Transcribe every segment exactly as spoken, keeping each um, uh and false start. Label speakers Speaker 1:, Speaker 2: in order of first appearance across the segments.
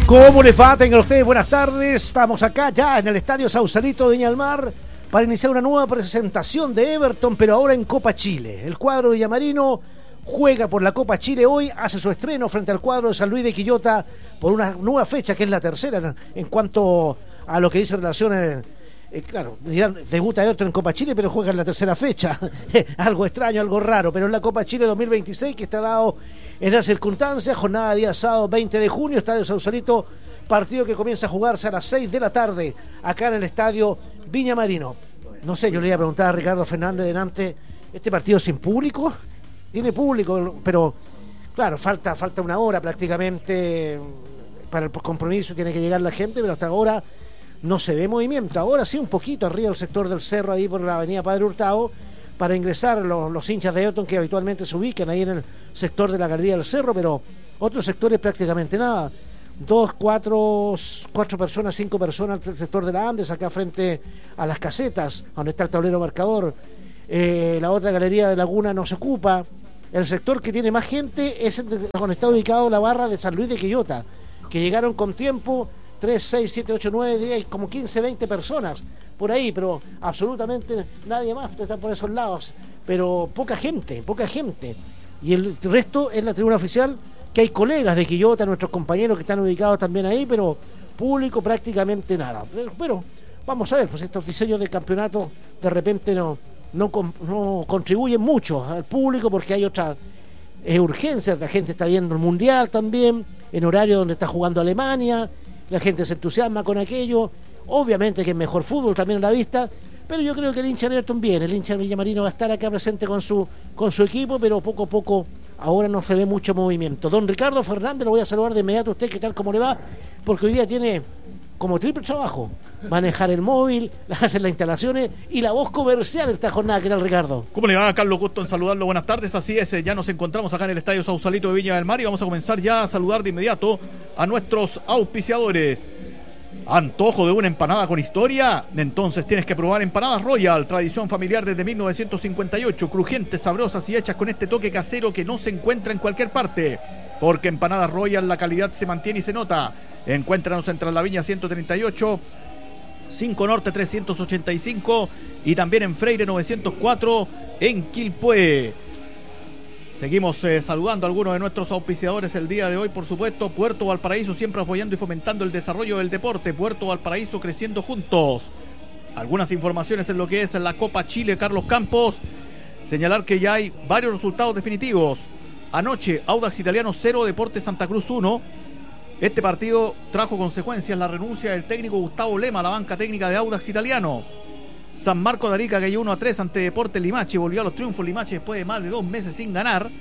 Speaker 1: ¿Cómo les va? Tengan ustedes buenas tardes. Estamos acá ya en el Estadio Sausalito de Viña del Mar para iniciar una nueva presentación de Everton, pero ahora en Copa Chile. El cuadro villamarino juega por la Copa Chile hoy, hace su estreno frente al cuadro de San Luis de Quillota por una nueva fecha, que es la tercera en cuanto a lo que dice relaciones. Eh, claro, dirán, debuta Everton en Copa Chile, pero juega en la tercera fecha. Algo extraño, algo raro, pero en la Copa Chile dos mil veintiséis, que está dado en las circunstancias. Jornada día sábado veinte de junio, Estadio Sausalito, partido que comienza a jugarse a las seis de la tarde, acá en el Estadio Viña Marino. No sé, yo le iba a preguntar a Ricardo Fernández delante, ¿este partido sin público? Tiene público, pero claro, falta, falta una hora prácticamente para el compromiso, tiene que llegar la gente, pero hasta ahora no se ve movimiento. Ahora sí, un poquito arriba del sector del cerro, ahí por la avenida Padre Hurtado, para ingresar los, los hinchas de Everton que habitualmente se ubican ahí en el sector de la Galería del Cerro, pero otros sectores prácticamente nada. Dos, cuatro, cuatro personas, cinco personas del sector de la Andes, acá frente a las casetas, donde está el tablero marcador. Eh, la otra galería de Laguna no se ocupa. El sector que tiene más gente es el donde está ubicado la barra de San Luis de Quillota, que llegaron con tiempo. tres, seis, siete, ocho, nueve, diez, como quince, veinte personas por ahí, pero absolutamente nadie más está por esos lados, pero poca gente, poca gente, y el resto es la tribuna oficial, que hay colegas de Quillota, nuestros compañeros que están ubicados también ahí, pero público prácticamente nada. Pero vamos a ver, pues estos diseños de campeonato de repente no, no, no contribuyen mucho al público, porque hay otras eh, urgencias. La gente está viendo el Mundial también, en horario donde está jugando Alemania. La gente se entusiasma con aquello. Obviamente que es mejor fútbol también a la vista, pero yo creo que el hincha de Everton viene, el hincha de Villamarino va a estar acá presente con su con su equipo, pero poco a poco ahora no se ve mucho movimiento. Don Ricardo Fernández, lo voy a saludar de inmediato a usted, ¿qué tal? ¿Cómo le va? Porque hoy día tiene como triple trabajo: manejar el móvil, hacer las instalaciones y la voz comercial esta jornada. ¿Qué tal, Ricardo?
Speaker 2: ¿Cómo le va, Carlos? Gusto en saludarlo, buenas tardes. Así es, ya nos encontramos acá en el Estadio Sausalito de Viña del Mar y vamos a comenzar ya a saludar de inmediato a nuestros auspiciadores. ¿Antojo de una empanada con historia? Entonces tienes que probar Empanadas Royal, tradición familiar desde mil novecientos cincuenta y ocho, crujientes, sabrosas y hechas con este toque casero que no se encuentra en cualquier parte, porque Empanadas Royal la calidad se mantiene y se nota. Encuéntranos en Traslaviña ciento treinta y ocho, cinco Norte trescientos ochenta y cinco y también en Freire novecientos cuatro en Quilpué. Seguimos eh, saludando a algunos de nuestros auspiciadores el día de hoy, por supuesto. Puerto Valparaíso, siempre apoyando y fomentando el desarrollo del deporte. Puerto Valparaíso, creciendo juntos. Algunas informaciones en lo que es la Copa Chile, Carlos Campos. Señalar que ya hay varios resultados definitivos. Anoche, Audax Italiano cero, Deportes Santa Cruz uno. Este partido trajo consecuencias la renuncia del técnico Gustavo Lema a la banca técnica de Audax Italiano. San Marco de Arica cayó uno a tres ante Deportes Limache, volvió a los triunfos Limache después de más de dos meses sin ganar.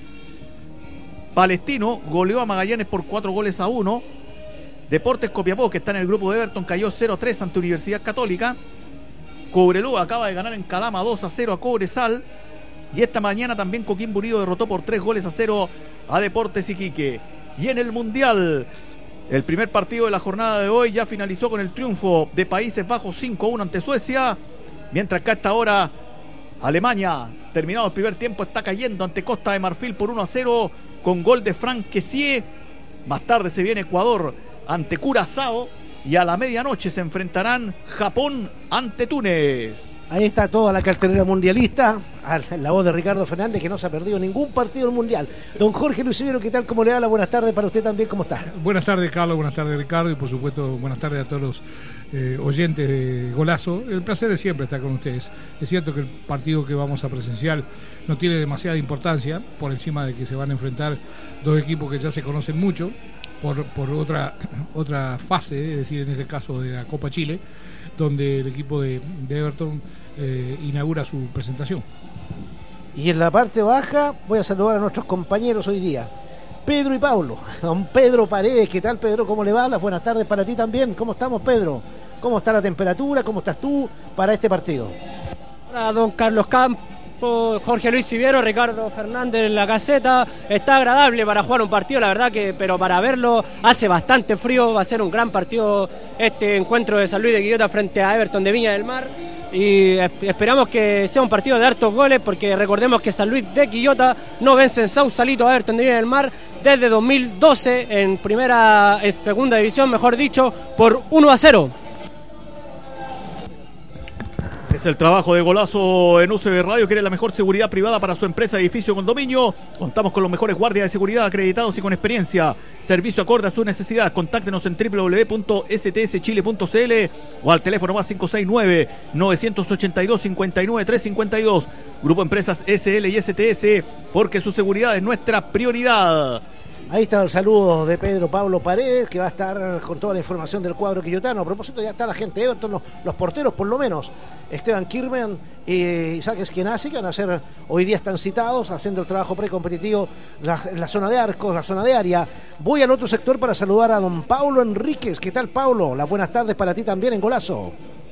Speaker 2: Palestino goleó a Magallanes por cuatro goles a uno. Deportes Copiapó, que está en el grupo de Everton, cayó cero a tres ante Universidad Católica. Cobreloa acaba de ganar en Calama dos a cero a Cobresal. Y esta mañana también Coquimbo Unido derrotó por tres goles a cero a Deportes Iquique. Y en el Mundial, el primer partido de la jornada de hoy ya finalizó con el triunfo de Países Bajos cinco a uno ante Suecia. Mientras que a esta hora Alemania, terminado el primer tiempo, está cayendo ante Costa de Marfil por uno a cero con gol de Franck Kessié. Más tarde se viene Ecuador ante Curazao y a la medianoche se enfrentarán Japón ante Túnez.
Speaker 1: Ahí está toda la cartelera mundialista, la voz de Ricardo Fernández, que no se ha perdido ningún partido del Mundial. Don Jorge Luis Ibero, ¿qué tal? ¿Cómo le va? La buenas tardes para usted también, ¿cómo está?
Speaker 3: Buenas tardes, Carlos, buenas tardes, Ricardo, y por supuesto buenas tardes a todos los eh, oyentes de Golazo. El placer de siempre estar con ustedes. Es cierto que el partido que vamos a presenciar no tiene demasiada importancia, por encima de que se van a enfrentar dos equipos que ya se conocen mucho, por, por otra, otra fase, es decir, en este caso de la Copa Chile, donde el equipo de, de Everton eh, inaugura su presentación.
Speaker 1: Y en la parte baja voy a saludar a nuestros compañeros hoy día, Pedro y Pablo. Don Pedro Paredes, ¿qué tal, Pedro? ¿Cómo le va? Las buenas tardes para ti también. ¿Cómo estamos, Pedro? ¿Cómo está la temperatura? ¿Cómo estás tú para este partido?
Speaker 4: Hola, don Carlos Campos, Jorge Luis Ibero, Ricardo Fernández en la caseta. Está agradable para jugar un partido, la verdad que, pero para verlo hace bastante frío. Va a ser un gran partido este encuentro de San Luis de Quillota frente a Everton de Viña del Mar. Y esperamos que sea un partido de hartos goles, porque recordemos que San Luis de Quillota no vence en Sausalito a Everton de Viña del Mar desde dos mil doce en primera, en segunda división, mejor dicho, por uno a cero.
Speaker 2: Es el trabajo de Golazo en U C B Radio. Quiere la mejor seguridad privada para su empresa, edificio, condominio. Contamos con los mejores guardias de seguridad acreditados y con experiencia. Servicio acorde a sus necesidades. Contáctenos en doble u doble u doble u punto s t s chile punto c l o al teléfono más cinco seis nueve, nueve ocho dos, cinco nueve tres cinco dos. Grupo Empresas S L y S T S, porque su seguridad es nuestra prioridad.
Speaker 1: Ahí está el saludo de Pedro Pablo Paredes, que va a estar con toda la información del cuadro quillotano. A propósito, ya está la gente de Everton, los, los porteros por lo menos, Esteban Kirman y Isaac Eskenazi, que van a ser, hoy día están citados, haciendo el trabajo precompetitivo en la, en la zona de arcos, la zona de área. Voy al otro sector para saludar a don Paulo Enríquez. ¿Qué tal, Paulo? Las buenas tardes para ti también en Golazo.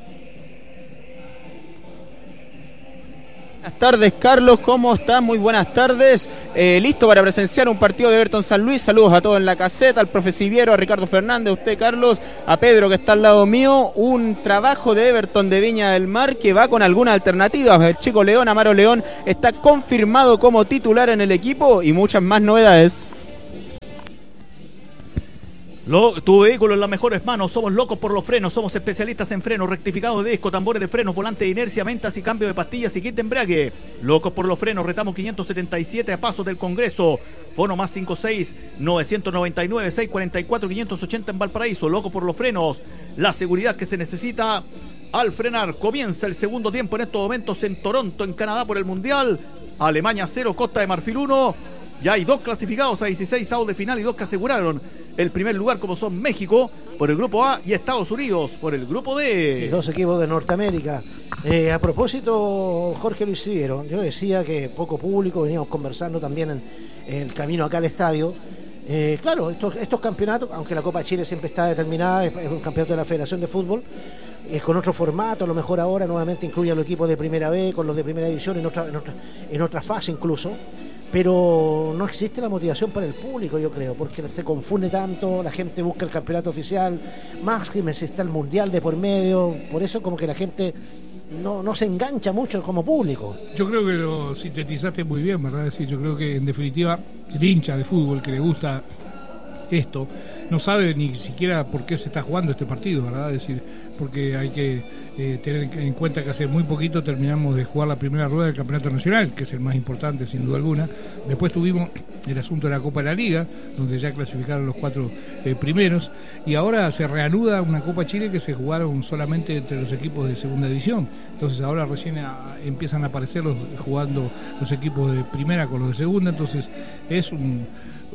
Speaker 5: Buenas tardes, Carlos, ¿cómo estás? Muy buenas tardes. Eh, listo para presenciar un partido de Everton San Luis. Saludos a todos en la caseta, al profe Siviero, a Ricardo Fernández, a usted, Carlos, a Pedro, que está al lado mío. Un trabajo de Everton de Viña del Mar que va con algunas alternativas. El chico León, Amaro León, está confirmado como titular en el equipo y muchas más novedades.
Speaker 2: Lo, tu vehículo en las mejores manos. Somos locos por los frenos. Somos especialistas en frenos, rectificados de disco, tambores de frenos, volante de inercia, ventas y cambio de pastillas y kit de embrague. Locos por los frenos. Retamos quinientos setenta y siete a pasos del Congreso. Fono más cinco seis, nueve nueve nueve, seis cuatro cuatro, cinco ochenta en Valparaíso. Loco por los frenos. La seguridad que se necesita al frenar. Comienza el segundo tiempo en estos momentos en Toronto, en Canadá, por el Mundial. Alemania cero, Costa de Marfil uno. Ya hay dos clasificados a dieciséis avos de final y dos que aseguraron el primer lugar, como son México por el grupo A y Estados Unidos por el grupo D.
Speaker 1: Sí, dos equipos de Norteamérica. Eh, a propósito, Jorge Luis Siviero, yo decía que poco público, veníamos conversando también en, en el camino acá al estadio. Eh, claro, estos, estos campeonatos, aunque la Copa Chile siempre está determinada, es, es un campeonato de la Federación de Fútbol, es con otro formato, a lo mejor ahora nuevamente incluye a los equipos de Primera B, con los de Primera División, en otra, en otra, en otra fase incluso. Pero no existe la motivación para el público, yo creo, porque se confunde tanto, la gente busca el campeonato oficial, más que si está el mundial de por medio, por eso como que la gente no, no se engancha mucho como público.
Speaker 3: Yo creo que lo sintetizaste muy bien, ¿verdad? Es decir, yo creo que en definitiva el hincha de fútbol que le gusta esto no sabe ni siquiera por qué se está jugando este partido, ¿verdad? Es decir, porque hay que eh, tener en cuenta que hace muy poquito terminamos de jugar la primera rueda del Campeonato Nacional, que es el más importante sin duda alguna. Después tuvimos el asunto de la Copa de la Liga, donde ya clasificaron los cuatro eh, primeros, y ahora se reanuda una Copa Chile que se jugaron solamente entre los equipos de segunda división. Entonces ahora recién a, empiezan a aparecer los, jugando los equipos de primera con los de segunda, entonces es un...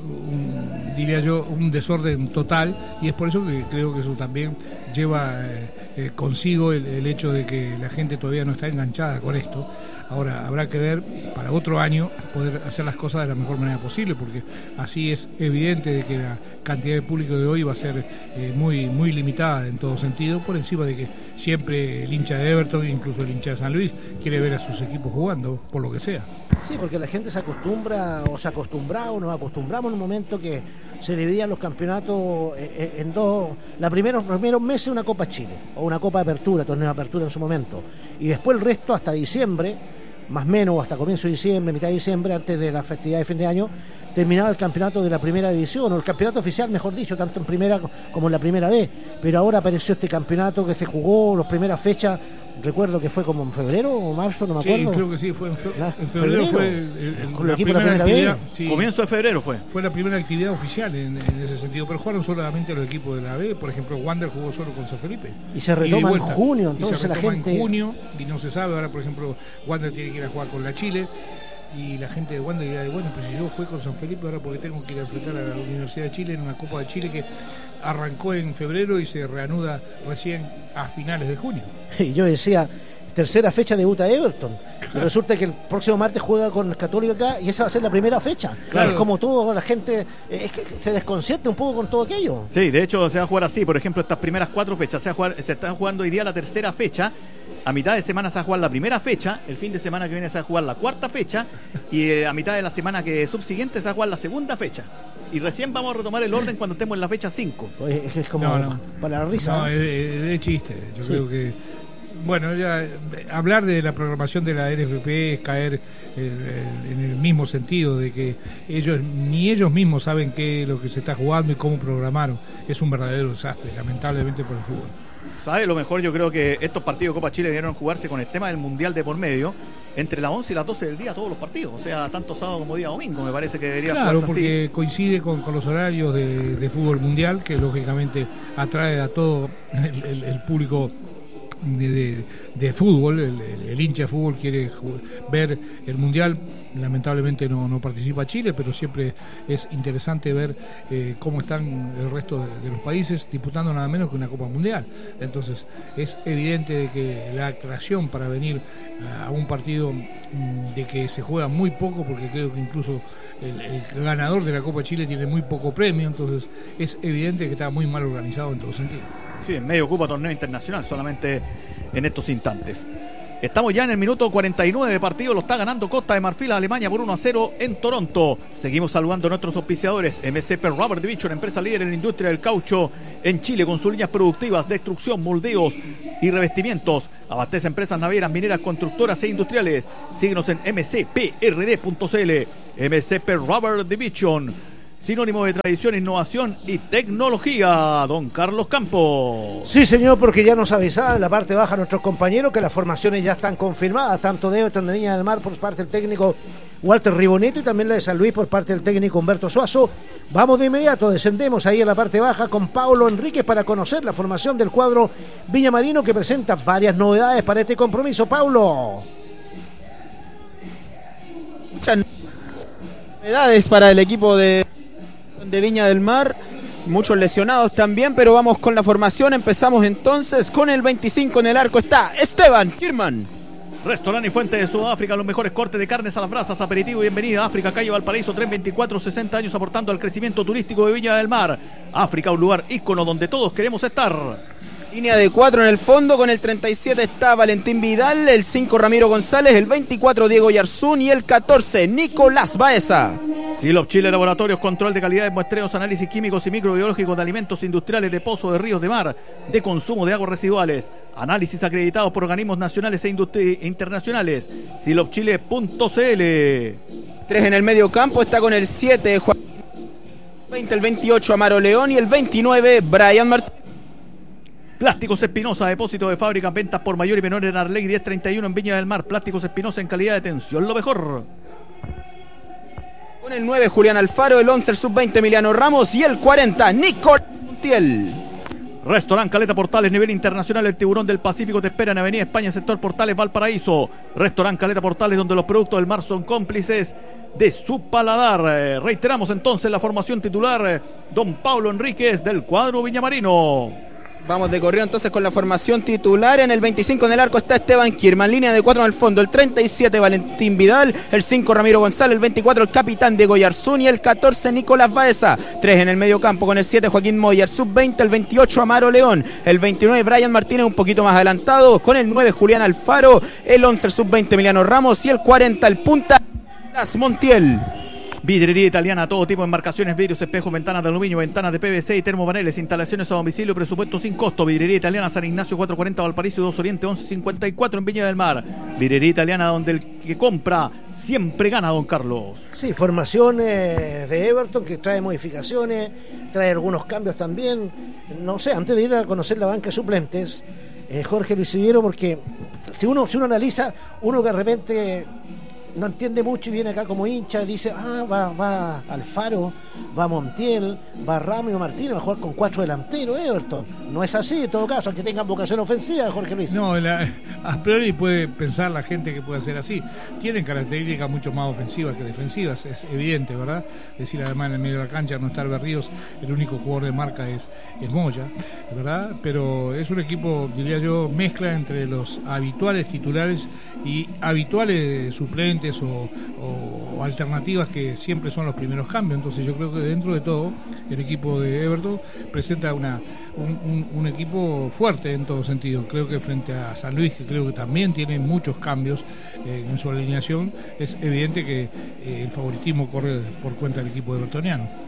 Speaker 3: Un, diría yo, un desorden total, y es por eso que creo que eso también lleva eh, eh, consigo el, el hecho de que la gente todavía no está enganchada con esto. Ahora habrá que ver para otro año poder hacer las cosas de la mejor manera posible, porque así es evidente de que la cantidad de público de hoy va a ser eh, muy muy limitada en todo sentido, por encima de que siempre el hincha de Everton, incluso el hincha de San Luis, quiere ver a sus equipos jugando, por lo que sea.
Speaker 1: Sí, porque la gente se acostumbra, o se acostumbraba, o nos acostumbramos en un momento que se dividían los campeonatos en dos, la primera, los primeros meses una Copa Chile, o una Copa de Apertura, torneo de Apertura en su momento, y después el resto hasta diciembre, más o menos hasta comienzo de diciembre, mitad de diciembre, antes de la festividad de fin de año, terminaba el campeonato de la primera división, o el campeonato oficial, mejor dicho, tanto en primera como en la primera B. Pero ahora apareció este campeonato que se jugó las primeras fechas, recuerdo que fue como en febrero o marzo, no me acuerdo.
Speaker 3: Sí, creo que sí, fue en, fe
Speaker 1: la,
Speaker 3: en febrero, febrero, fue el, el,
Speaker 1: con
Speaker 3: la
Speaker 1: el equipo
Speaker 3: primera
Speaker 1: de la primera
Speaker 3: actividad.
Speaker 1: B.
Speaker 2: Sí. Comienzo de febrero fue.
Speaker 3: Fue la primera actividad oficial en, en ese sentido, pero jugaron solamente los equipos de la B. Por ejemplo, Wander jugó solo con San Felipe.
Speaker 1: Y se retoma y en junio, entonces
Speaker 3: y se
Speaker 1: la gente...
Speaker 3: en junio, y no se sabe, ahora por ejemplo, Wander tiene que ir a jugar con la Chile, y la gente de Wander dirá, bueno, pues si yo jugué con San Felipe, ahora porque tengo que ir a enfrentar a la Universidad de Chile en una Copa de Chile que arrancó en febrero y se reanuda recién a finales de junio.
Speaker 1: Y yo decía, tercera fecha debuta Everton. Y resulta que el próximo martes juega con el Católico acá y esa va a ser la primera fecha. Claro. Es como todo, la gente es que se desconcierta un poco con todo aquello.
Speaker 2: Sí, de hecho se va a jugar así. Por ejemplo, estas primeras cuatro fechas se, va a jugar, se están jugando hoy día la tercera fecha. A mitad de semana se va a jugar la primera fecha, el fin de semana que viene se va a jugar la cuarta fecha y eh, a mitad de la semana que subsiguiente se va a jugar la segunda fecha. Y recién vamos a retomar el orden cuando estemos en la fecha cinco.
Speaker 1: Es, es como
Speaker 3: no, no.
Speaker 1: para la risa.
Speaker 3: No, es de, de chiste. Yo sí. creo que bueno, ya hablar de la programación de la N F P es caer eh, en el mismo sentido de que ellos ni ellos mismos saben qué es lo que se está jugando y cómo programaron. Es un verdadero desastre, lamentablemente, por el fútbol.
Speaker 2: ¿Sabe? Lo mejor, yo creo que estos partidos de Copa Chile debieron jugarse con el tema del Mundial de por medio, entre las once y las doce del día, todos los partidos. O sea, tanto sábado como día domingo, me parece que debería
Speaker 3: claro,
Speaker 2: jugarse
Speaker 3: porque
Speaker 2: así.
Speaker 3: Coincide con, con los horarios de, de fútbol mundial, que lógicamente atrae a todo el, el, el público de, de, de fútbol. El, el, el hincha de fútbol quiere ver el mundial. Lamentablemente no, no participa Chile, pero siempre es interesante ver eh, cómo están el resto de, de los países disputando nada menos que una Copa Mundial. Entonces es evidente de que la atracción para venir a un partido mmm, de que se juega muy poco, porque creo que incluso el, el ganador de la Copa Chile tiene muy poco premio, entonces es evidente que está muy mal organizado en todo sentido.
Speaker 2: Sí, en medio ocupa torneo internacional solamente en estos instantes. Estamos ya en el minuto cuarenta y nueve de partido, lo está ganando Costa de Marfil a Alemania por uno a cero en Toronto. Seguimos saludando a nuestros auspiciadores. M C P Rubber Division, empresa líder en la industria del caucho en Chile, con sus líneas productivas de extrusión, moldeos y revestimientos. Abastece empresas navieras, mineras, constructoras e industriales. Síguenos en m c p r d punto c l. M C P Rubber Division, sinónimo de tradición, innovación y tecnología. Don Carlos Campos.
Speaker 1: Sí, señor, porque ya nos avisaban en la parte baja nuestros compañeros que las formaciones ya están confirmadas, tanto de Everton de Viña del Mar por parte del técnico Walter Ribonetto y también la de San Luis por parte del técnico Humberto Suazo. Vamos de inmediato, descendemos ahí en la parte baja con Paulo Enríquez para conocer la formación del cuadro villamarino, que presenta varias novedades para este compromiso. Paulo.
Speaker 5: Muchas novedades para el equipo de de Viña del Mar, muchos lesionados también, pero vamos con la formación. Empezamos entonces con el veinticinco en el arco, está Esteban Kirman.
Speaker 2: Restaurante y Fuente de Sudáfrica, los mejores cortes de carnes a las brasas, aperitivo y bienvenida a África, calle Valparaíso trescientos veinticuatro, sesenta años aportando al crecimiento turístico de Viña del Mar. África, un lugar ícono donde todos queremos estar.
Speaker 5: Línea de cuatro en el fondo, con el treinta y siete está Valentín Vidal, el cinco Ramiro González, el veinticuatro Diego Yarzún y el catorce Nicolás Baeza.
Speaker 2: Silop Chile Laboratorios, control de calidad de muestreos, análisis químicos y microbiológicos de alimentos industriales, de pozos, de ríos, de mar, de consumo de aguas residuales. Análisis acreditados por organismos nacionales e internacionales. silop chile punto c l.
Speaker 5: Tres en el medio campo, está con el siete Juan, veinte, el veintiocho Amaro León y el veintinueve Brian Martínez.
Speaker 2: Plásticos Espinosa, depósito de fábrica, ventas por mayor y menor en Arley diez treinta y uno en Viña del Mar. Plásticos Espinosa, en calidad de tensión, lo mejor.
Speaker 5: Con el nueve Julián Alfaro, el once el sub veinte Emiliano Ramos y el cuarenta Nicolás Montiel.
Speaker 2: Restaurant Caleta Portales, nivel internacional, el Tiburón del Pacífico te espera en Avenida España, sector Portales, Valparaíso. Restaurant Caleta Portales, donde los productos del mar son cómplices de su paladar. Eh, reiteramos entonces la formación titular, eh, don Paulo Enríquez del cuadro viñamarino.
Speaker 5: Vamos de corrido entonces con la formación titular. En el veinticinco en el arco está Esteban Kirman, línea de cuatro en el fondo, el treinta y siete Valentín Vidal, el cinco Ramiro González, el veinticuatro el capitán Diego Yarzún y el catorce Nicolás Baeza. tres en el medio campo con el siete Joaquín Moyer, sub veinte el veintiocho Amaro León, el veintinueve Brian Martínez un poquito más adelantado, con el nueve Julián Alfaro, el once el sub veinte Emiliano Ramos y el cuarenta el punta Nicolás Montiel.
Speaker 2: Vidrería Italiana, todo tipo de embarcaciones, vidrios, espejos, ventanas de aluminio, ventanas de P V C y termopaneles, instalaciones a domicilio, presupuesto sin costo. Vidrería Italiana, San Ignacio cuatrocientos cuarenta Valparaíso, dos Oriente once cincuenta y cuatro en Viña del Mar. Vidrería Italiana, donde el que compra siempre gana, don Carlos.
Speaker 1: Sí, formaciones de Everton que trae modificaciones, trae algunos cambios también. No sé, antes de ir a conocer la banca de suplentes, eh, Jorge Luis Siviero, porque si uno, si uno analiza, uno que de repente no entiende mucho y viene acá como hincha, dice, ah, va, va Alfaro, va Montiel, va Ramiro Martínez, va a jugar con cuatro delanteros Everton. No es así, en todo caso, aunque tengan vocación ofensiva, Jorge Luis.
Speaker 3: No, la, a priori puede pensar la gente que puede ser así. Tienen características mucho más ofensivas que defensivas, es evidente, ¿verdad? Es decir, además en el medio de la cancha no está Berríos, el único jugador de marca es, es Moya, ¿verdad? Pero es un equipo, diría yo, mezcla entre los habituales titulares y habituales suplentes o, o, o alternativas que siempre son los primeros cambios. Entonces yo creo que dentro de todo el equipo de Everton presenta una un, un, un equipo fuerte en todo sentido. Creo que frente a San Luis, que creo que también tiene muchos cambios eh, en su alineación, es evidente que eh, el favoritismo corre por cuenta del equipo evertoniano.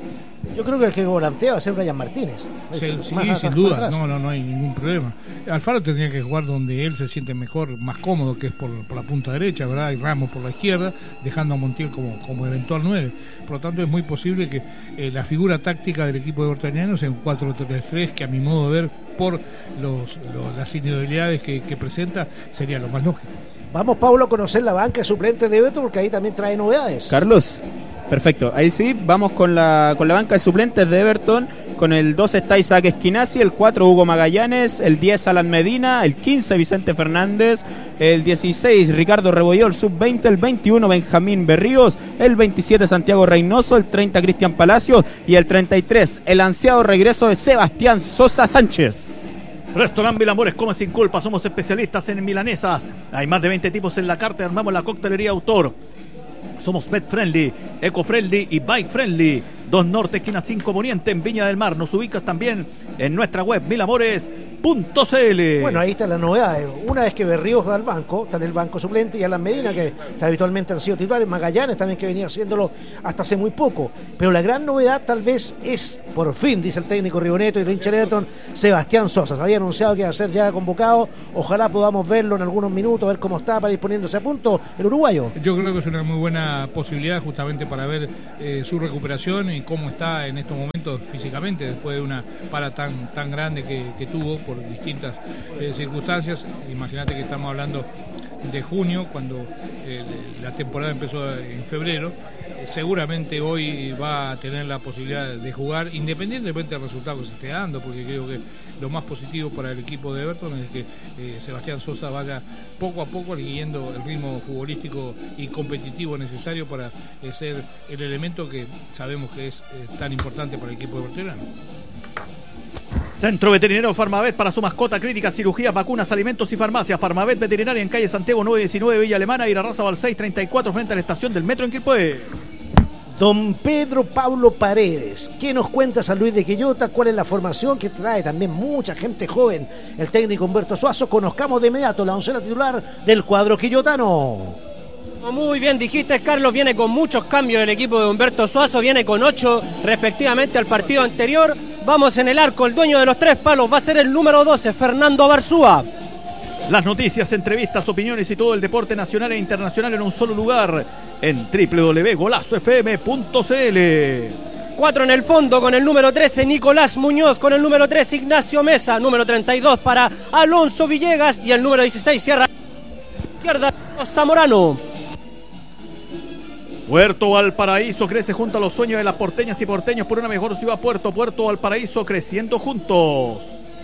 Speaker 1: Yo creo que el que volantea va a ser Brian Martínez.
Speaker 3: Sí, sí,
Speaker 1: Más
Speaker 3: sin
Speaker 1: atrás,
Speaker 3: duda,
Speaker 1: más atrás.
Speaker 3: no, no, no hay ningún problema. Alfaro tendría que jugar donde él se siente mejor, más cómodo, que es por, por la punta derecha, ¿verdad? Y Ramos por la izquierda, dejando a Montiel como, como eventual nueve. Por lo tanto, es muy posible que eh, la figura táctica del equipo de Bertaniano sea un cuatro tres tres, que a mi modo de ver, por los, los, las individualidades que, que presenta, sería lo más lógico.
Speaker 1: Vamos, Pablo, a conocer la banca suplente de Everton, porque ahí también trae novedades.
Speaker 5: Carlos, perfecto. Ahí sí, vamos con la, con la banca de suplentes de Everton. Con el dos está Isaac Esquinazi, el cuatro Hugo Magallanes, el diez Alan Medina, el quince Vicente Fernández, el dieciséis Ricardo Rebolledo, el sub veinte, el veintiuno Benjamín Berríos, el veintisiete Santiago Reynoso, el treinta Cristian Palacios y el treinta y tres el ansiado regreso de Sebastián Sosa Sánchez.
Speaker 2: Restaurant Milamores, come sin culpa, somos especialistas en milanesas. Hay más de veinte tipos en la carta, armamos la coctelería autor. Somos pet friendly, eco friendly y bike friendly. Dos Norte, esquina cinco Poniente, en Viña del Mar. Nos ubicas también en nuestra web milamores punto c l.
Speaker 1: Bueno, ahí están las novedades. Una vez que Berríos va al banco, está en el banco suplente, y Alan Medina, que, que habitualmente han sido titulares, Magallanes también, que venía haciéndolo hasta hace muy poco. Pero la gran novedad tal vez es, por fin, dice el técnico Rigoneto y el hincha Everton, Sebastián Sosa. Se había anunciado que iba a ser ya convocado. Ojalá podamos verlo en algunos minutos, ver cómo está para ir poniéndose a punto el uruguayo.
Speaker 3: Yo creo que es una muy buena posibilidad justamente para ver eh, su recuperación y cómo está en estos momentos físicamente después de una para tan tan grande que, que tuvo por distintas eh, circunstancias. Imagínate que estamos hablando de junio, cuando eh, la temporada empezó en febrero. Eh, seguramente hoy va a tener la posibilidad de jugar, independientemente del resultado que se esté dando, porque creo que lo más positivo para el equipo de Everton es que eh, Sebastián Sosa vaya poco a poco siguiendo el ritmo futbolístico y competitivo necesario para eh, ser el elemento que sabemos que es eh, tan importante para el equipo de Everton.
Speaker 2: Centro Veterinario Farmavet para su mascota, clínicas, cirugías, vacunas, alimentos y farmacia. Farmavet Veterinaria en calle Santiago nueve diecinueve, Villa Alemana, Irarrázaval seis treinta y cuatro, frente a la estación del metro en Quilpué.
Speaker 1: Don Pedro Pablo Paredes, ¿qué nos cuenta San Luis de Quillota? ¿Cuál es la formación que trae también mucha gente joven? El técnico Humberto Suazo. Conozcamos de inmediato la oncena titular del cuadro quillotano.
Speaker 4: Muy bien dijiste, Carlos, viene con muchos cambios el equipo de Humberto Suazo, viene con ocho respectivamente al partido anterior. Vamos en el arco, el dueño de los tres palos va a ser el número doce, Fernando Barzúa.
Speaker 2: Las noticias, entrevistas, opiniones y todo el deporte nacional e internacional en un solo lugar, en doble u doble u doble u punto golazo f m punto c l.
Speaker 4: Cuatro en el fondo con el número trece, Nicolás Muñoz, con el número tres, Ignacio Mesa, número treinta y dos para Alonso Villegas y el número dieciséis, Sierra Izquierda, Zamorano.
Speaker 2: Puerto Valparaíso crece junto a los sueños de las porteñas y porteños por una mejor ciudad. Puerto, Puerto Valparaíso creciendo juntos.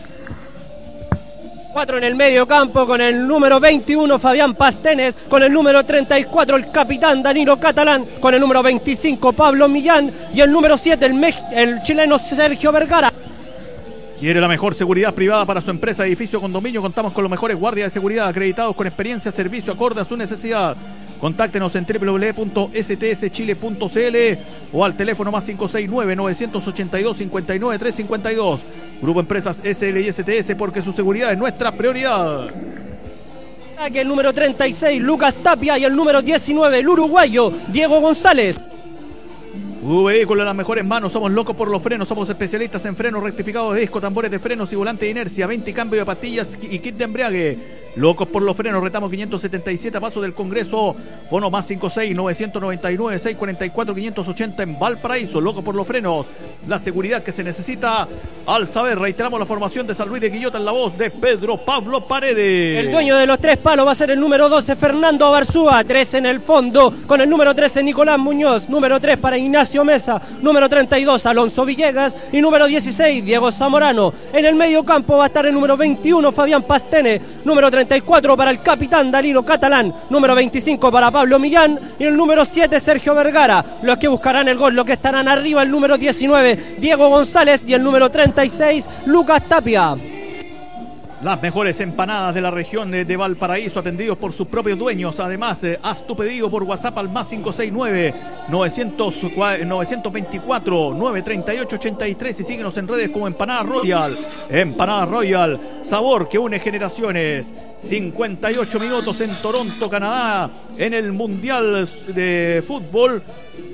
Speaker 4: Cuatro en el medio campo con el número veintiuno, Fabián Pastenes, con el número treinta y cuatro, el capitán Danilo Catalán, con el número veinticinco, Pablo Millán, y el número siete, el, me- el chileno Sergio Vergara.
Speaker 2: Quiere la mejor seguridad privada para su empresa, edificio, condominio. Contamos con los mejores guardias de seguridad acreditados con experiencia, servicio acorde a su necesidad. Contáctenos en doble u doble u doble u punto s t s chile punto c l o al teléfono más cinco seis nueve, nueve ocho dos, cinco nueve tres cinco dos. Grupo Empresas S L y S T S, porque su seguridad es nuestra prioridad.
Speaker 4: El número treinta y seis, Lucas Tapia, y el número diecinueve, el uruguayo Diego González.
Speaker 2: U Vehículo en las mejores manos, somos locos por los frenos, somos especialistas en frenos rectificados de disco, tambores de frenos y volante de inercia, veinte cambios de pastillas y kit de embriague. Locos por los frenos, retamos quinientos setenta y siete a paso del Congreso, fono más cinco seis nueve nueve nueve, seis cuatro cuatro, cinco ochenta en Valparaíso. Locos por los frenos, la seguridad que se necesita al saber. Reiteramos la formación de San Luis de Quillota en la voz de Pedro Pablo Paredes.
Speaker 4: El dueño de los tres palos va a ser el número doce, Fernando Barzúa. tres en el fondo con el número trece, Nicolás Muñoz. Número tres para Ignacio Mesa. Número treinta y dos, Alonso Villegas. Y número dieciséis, Diego Zamorano. En el medio campo va a estar el número veintiuno, Fabián Pastene. Número treinta y cuatro para el capitán Danilo Catalán. Número veinticinco para Pablo Millán. Y el número siete, Sergio Vergara. Los que buscarán el gol, los que estarán arriba, el número diecinueve, Diego González. Y el número treinta y seis, Lucas Tapia.
Speaker 2: Las mejores empanadas de la región de, de Valparaíso, atendidos por sus propios dueños. Además, eh, haz tu pedido por WhatsApp al más cinco seis nueve, nueve dos cuatro, nueve tres ocho, ocho tres y síguenos en redes como Empanada Royal. Empanada Royal, sabor que une generaciones. cincuenta y ocho minutos en Toronto, Canadá, en el Mundial de Fútbol.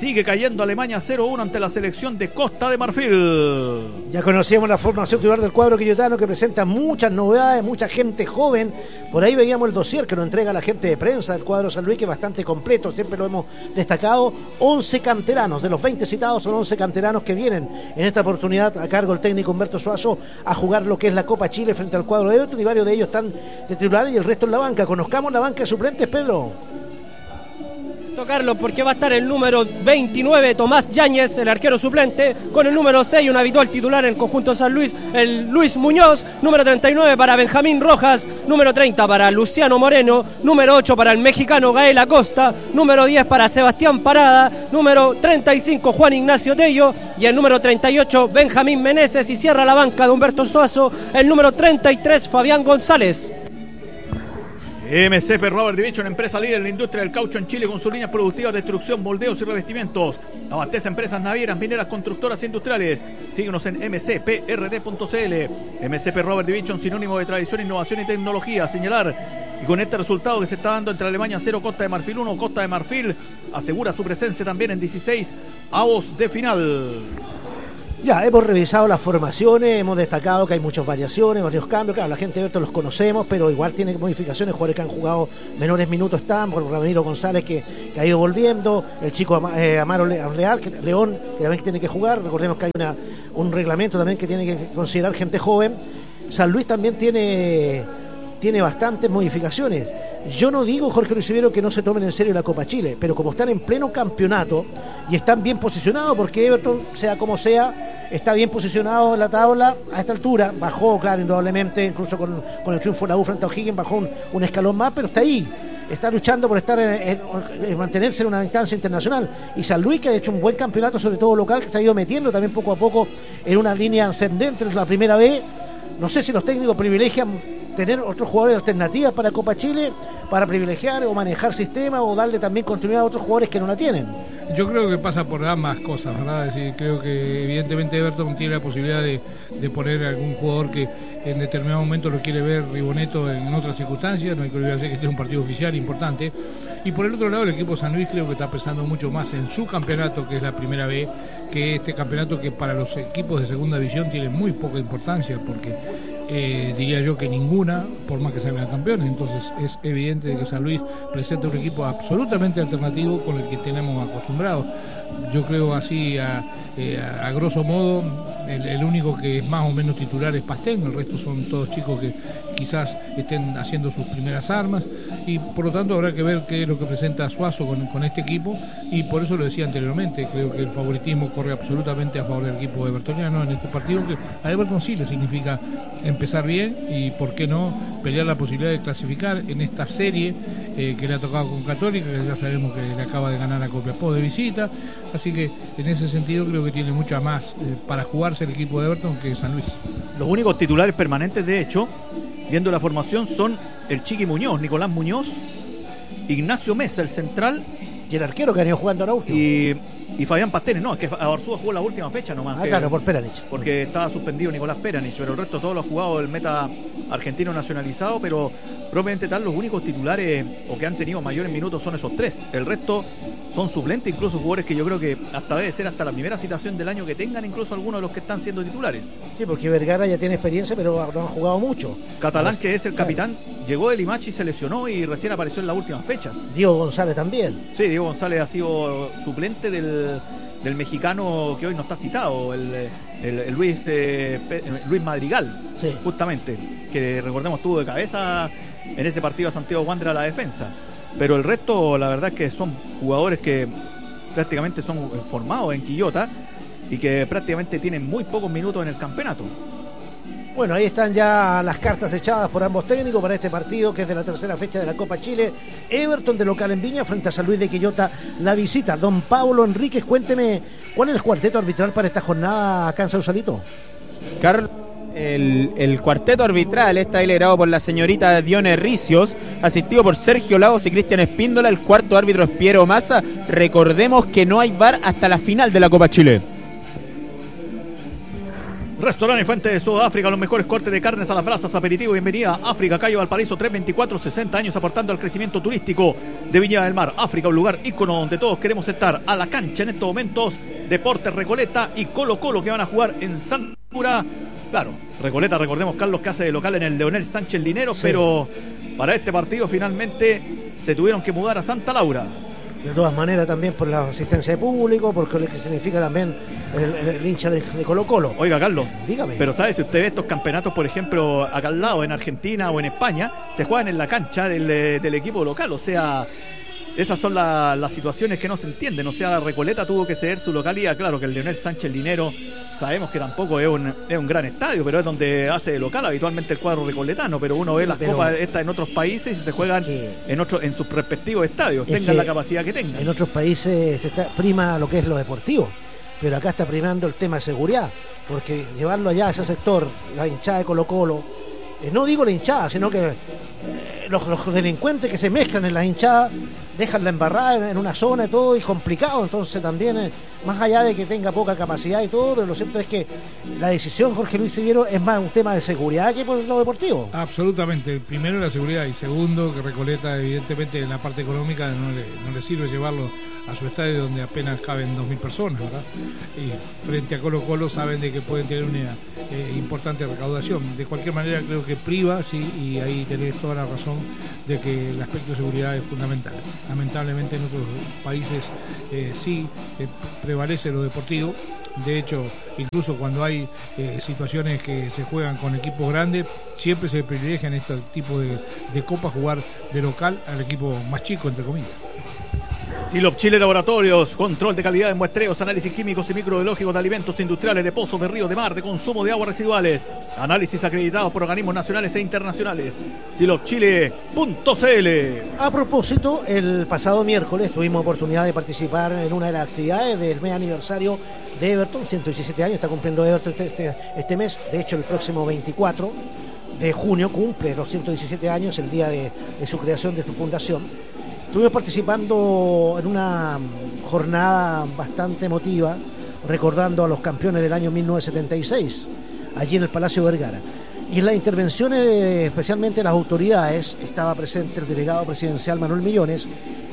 Speaker 2: Sigue cayendo Alemania cero uno ante la selección de Costa de Marfil.
Speaker 1: Ya conocíamos la formación titular del cuadro quillotano, que presenta muchas novedades, mucha gente joven. Por ahí veíamos el dossier que nos entrega la gente de prensa del cuadro San Luis, que es bastante completo, siempre lo hemos destacado. once canteranos, de los veinte citados son once canteranos que vienen en esta oportunidad a cargo del técnico Humberto Suazo a jugar lo que es la Copa Chile frente al cuadro de Everton, y varios de ellos están de titulares y el resto en la banca. Conozcamos la banca de suplentes, Pedro.
Speaker 4: Carlos, porque va a estar el número veintinueve, Tomás Yáñez, el arquero suplente, con el número seis, un habitual titular en el conjunto San Luis, el Luis Muñoz, número treinta y nueve para Benjamín Rojas, número treinta para Luciano Moreno, número ocho para el mexicano Gael Acosta, número diez para Sebastián Parada, número treinta y cinco Juan Ignacio Tello y el número treinta y ocho Benjamín Meneses, y cierra la banca de Humberto Suazo el número treinta y tres Fabián González.
Speaker 2: M C P Robert Division, empresa líder en la industria del caucho en Chile, con sus líneas productivas de extrusión, moldeos y revestimientos. Abastece empresas navieras, mineras, constructoras e industriales. Síguenos en m c p r d punto c l. M C P Robert Division, sinónimo de tradición, innovación y tecnología. Señalar, y con este resultado que se está dando entre Alemania cero, Costa de Marfil uno, Costa de Marfil asegura su presencia también en dieciséis avos de final.
Speaker 1: Ya, hemos revisado las formaciones, hemos destacado que hay muchas variaciones, varios cambios. Claro, la gente de Everton los conocemos, pero igual tiene modificaciones. Jugadores que han jugado menores minutos están, por Ramiro González que, que ha ido volviendo, el chico eh, Amaro Leal, que, León, que también tiene que jugar. Recordemos que hay una, un reglamento también que tiene que considerar gente joven. San Luis también tiene, tiene bastantes modificaciones. Yo no digo, Jorge Luis Rivero, que no se tomen en serio la Copa Chile, pero como están en pleno campeonato y están bien posicionados, porque Everton, sea como sea, está bien posicionado en la tabla a esta altura. Bajó, claro, indudablemente, incluso con, con el triunfo de la U frente a O'Higgins, bajó un, un escalón más, pero está ahí. Está luchando por estar en, en, en mantenerse en una instancia internacional. Y San Luis, que ha hecho un buen campeonato, sobre todo local, que se ha ido metiendo también poco a poco en una línea ascendente en la primera B. No sé si los técnicos privilegian tener otros jugadores alternativas para Copa Chile, para privilegiar o manejar sistemas, o darle también continuidad a otros jugadores que no la tienen.
Speaker 3: Yo creo que pasa por ambas cosas, ¿verdad? Es decir, creo que evidentemente Everton tiene la posibilidad de, de poner algún jugador que en determinado momento lo quiere ver Riboneto en otras circunstancias. No hay que olvidarse que este es un partido oficial importante. Y por el otro lado, el equipo San Luis creo que está pensando mucho más en su campeonato, que es la primera B, que este campeonato que para los equipos de segunda división tiene muy poca importancia, porque eh, diría yo que ninguna, por más que salgan campeones. Entonces es evidente que San Luis presenta un equipo absolutamente alternativo con el que tenemos acostumbrados. Yo creo así, a, eh, a, a grosso modo, el, el único que es más o menos titular es Pastén, el resto son todos chicos que quizás estén haciendo sus primeras armas, y por lo tanto habrá que ver qué es lo que presenta Suazo con, con este equipo, y por eso lo decía anteriormente, creo que el favoritismo corre absolutamente a favor del equipo evertoniano en este partido, que a Everton sí le significa empezar bien y por qué no pelear la posibilidad de clasificar en esta serie eh, que le ha tocado con Católica, que ya sabemos que le acaba de ganar a Copiapó de visita. Así que en ese sentido creo que tiene mucha más eh, para jugarse el equipo de Everton que San Luis.
Speaker 2: Los únicos titulares permanentes, de hecho, viendo la formación, son el Chiqui Muñoz, Nicolás Muñoz, Ignacio Mesa, el central,
Speaker 1: y el arquero que ha venido jugando ahora último.
Speaker 2: Y, y Fabián Pastenes. No, es que Arzúa jugó la última fecha nomás.
Speaker 1: Ah,
Speaker 2: que,
Speaker 1: claro, por Peranich.
Speaker 2: Porque estaba suspendido Nicolás Peranich, pero el resto todos lo ha jugado el meta argentino nacionalizado, pero propiamente tal, los únicos titulares o que han tenido mayores minutos son esos tres. El resto son suplentes, incluso jugadores que yo creo que hasta debe ser hasta la primera citación del año que tengan incluso algunos de los que están siendo titulares.
Speaker 1: Sí, porque Vergara ya tiene experiencia, pero no han jugado mucho.
Speaker 2: Catalán, que es el capitán, llegó de Limachi, se lesionó y recién apareció en las últimas fechas.
Speaker 1: Diego González también.
Speaker 2: Sí, Diego González ha sido suplente del, del mexicano que hoy no está citado, el, el, el Luis, eh, Luis Madrigal,
Speaker 1: sí,
Speaker 2: justamente, que recordemos tuvo de cabeza en ese partido a Santiago Wander a la defensa. Pero el resto, la verdad es que son jugadores que prácticamente son formados en Quillota y que prácticamente tienen muy pocos minutos en el campeonato.
Speaker 1: Bueno, ahí están ya las cartas echadas por ambos técnicos para este partido, que es de la tercera fecha de la Copa Chile. Everton de local en Viña frente a San Luis de Quillota, la visita. Don Pablo Enríquez, cuénteme, ¿cuál es el cuarteto arbitral para esta jornada acá en Sausalito?
Speaker 5: Carlos. El, el cuarteto arbitral está liderado por la señorita Dione Ricios, asistido por Sergio Lagos y Cristian Espíndola. El cuarto árbitro es Piero Massa. Recordemos que no hay V A R hasta la final de la Copa Chile.
Speaker 2: Restaurante Fuente de Sudáfrica, los mejores cortes de carnes a las brasas, aperitivo, bienvenida a África, calle Valparaíso trescientos veinticuatro, sesenta años aportando al crecimiento turístico de Viña del Mar. África, un lugar ícono donde todos queremos estar. A la cancha en estos momentos, Deportes Recoleta y Colo Colo que van a jugar en Santa Laura. Claro, Recoleta, recordemos, Carlos, que hace de local en el Leonel Sánchez Linero, sí. Pero para este partido finalmente se tuvieron que mudar a Santa Laura.
Speaker 1: De todas maneras también por la asistencia de público, porque lo que significa también el, el, el hincha de, de Colo Colo.
Speaker 2: Oiga, Carlos,
Speaker 1: dígame.
Speaker 2: Pero ¿sabe? Si usted ve estos campeonatos, por ejemplo, acá al lado, en Argentina o en España, se juegan en la cancha del, del equipo local. O sea, esas son la, las situaciones que no se entienden. O sea, la Recoleta tuvo que ceder su localidad. Claro que el Leonel Sánchez Linero sabemos que tampoco es un, es un gran estadio, pero es donde hace de local habitualmente el cuadro recoletano. Pero uno ve las pero, copas estas en otros países y se juegan en otro, en sus respectivos estadios, tengan la capacidad que tengan.
Speaker 1: En otros países se está, prima lo que es lo deportivo, pero acá está primando el tema de seguridad, porque llevarlo allá a ese sector, la hinchada de Colo Colo, eh, no digo la hinchada, sino que eh, los, los delincuentes que se mezclan en las hinchadas dejan la embarrada en una zona y todo, y complicado. Entonces también, eh, más allá de que tenga poca capacidad y todo, pero lo cierto es que la decisión, Jorge Luis Figueroa, es más un tema de seguridad que por lo deportivo.
Speaker 3: Absolutamente, primero la seguridad y segundo que Recoleta evidentemente en la parte económica no le, no le sirve llevarlo a su estadio donde apenas caben dos mil personas, ¿verdad? Y frente a Colo Colo saben de que pueden tener una eh, importante recaudación. De cualquier manera creo que priva, sí, y ahí tenés toda la razón de que el aspecto de seguridad es fundamental. Lamentablemente en otros países eh, sí eh, prevalece lo deportivo. De hecho, incluso cuando hay eh, situaciones que se juegan con equipos grandes, siempre se privilegia en este tipo de, de copas jugar de local al equipo más chico, entre comillas.
Speaker 2: Silop Chile Laboratorios, control de calidad de muestreos, análisis químicos y microbiológicos de alimentos industriales, de pozos, de ríos, de mar, de consumo de aguas residuales, análisis acreditados por organismos nacionales e internacionales. Silop Chile punto c l.
Speaker 1: A propósito, el pasado miércoles tuvimos oportunidad de participar en una de las actividades del mes aniversario de Everton, ciento diecisiete años, está cumpliendo Everton este, este, este mes, de hecho el próximo veinticuatro de junio cumple los ciento diecisiete años, el día de, de su creación, de su fundación. Estuvimos participando en una jornada bastante emotiva, recordando a los campeones del año mil novecientos setenta y seis, allí en el Palacio Vergara. Y en las intervenciones, de, especialmente de las autoridades, estaba presente el delegado presidencial Manuel Millones,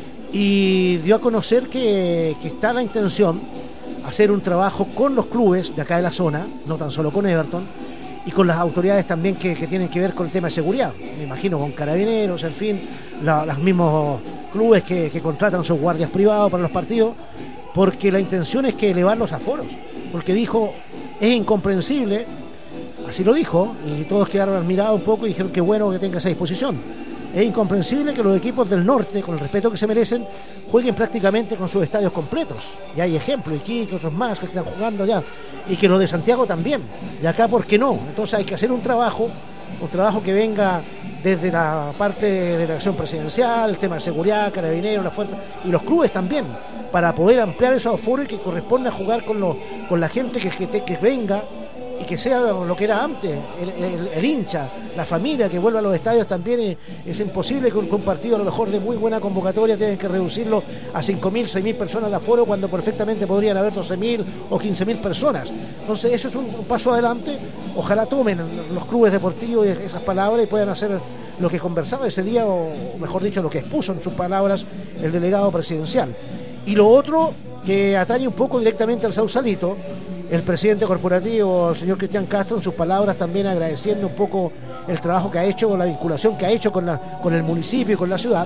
Speaker 1: y dio a conocer que, que está la intención hacer un trabajo con los clubes de acá de la zona, no tan solo con Everton, y con las autoridades también que, que tienen que ver con el tema de seguridad. Me imagino con carabineros, en fin, la, los mismos clubes que, que contratan sus guardias privados para los partidos, porque la intención es que elevar los aforos, porque dijo, es incomprensible, así lo dijo, y todos quedaron admirados un poco y dijeron que bueno que tenga esa disposición. Es incomprensible que los equipos del norte, con el respeto que se merecen, jueguen prácticamente con sus estadios completos. Y hay ejemplos, y aquí otros más que están jugando ya, y que los de Santiago también. Y acá, ¿por qué no? Entonces hay que hacer un trabajo, un trabajo que venga desde la parte de la acción presidencial, el tema de seguridad, carabineros, la fuerza, y los clubes también, para poder ampliar esos aforos que corresponde a jugar con, los, con la gente que, que, que venga, y que sea lo que era antes, el, el, el hincha, la familia que vuelva a los estadios también. Es, es imposible que un, un partido a lo mejor de muy buena convocatoria tengan que reducirlo a cinco mil, seis mil personas de aforo cuando perfectamente podrían haber doce mil o quince mil personas. Entonces eso es un, un paso adelante. Ojalá tomen los clubes deportivos esas palabras y puedan hacer lo que conversaba ese día, o mejor dicho, lo que expuso en sus palabras el delegado presidencial. Y lo otro que atañe un poco directamente al Sausalito, el presidente corporativo, el señor Cristian Castro, en sus palabras también agradeciendo un poco el trabajo que ha hecho, con la vinculación que ha hecho con, la, con el municipio y con la ciudad.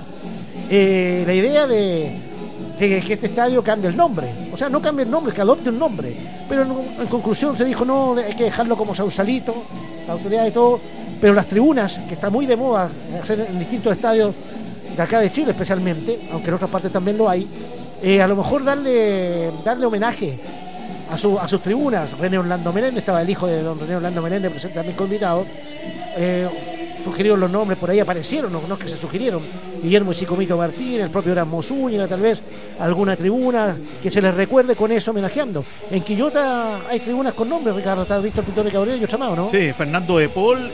Speaker 1: Eh, la idea de, de que este estadio cambie el nombre, o sea, no cambie el nombre, que adopte un nombre, pero en, en conclusión se dijo, no, hay que dejarlo como Sausalito, la autoridad y todo, pero las tribunas, que está muy de moda hacer en distintos estadios de acá de Chile especialmente, aunque en otras partes también lo hay, eh, a lo mejor darle, darle homenaje A, su, a sus tribunas. René Orlando Menéndez, estaba el hijo de don René Orlando Menéndez presente también convitado, eh, sugirieron los nombres, por ahí aparecieron, no, no es que se sugirieron, Guillermo Sicomito Martín, el propio Erasmo Zúñiga, tal vez alguna tribuna que se les recuerde con eso homenajeando. En Quillota hay tribunas con nombres, Ricardo, está visto el Pintor de Cabrera y otra más, ¿no?
Speaker 2: Sí, Fernando de Paul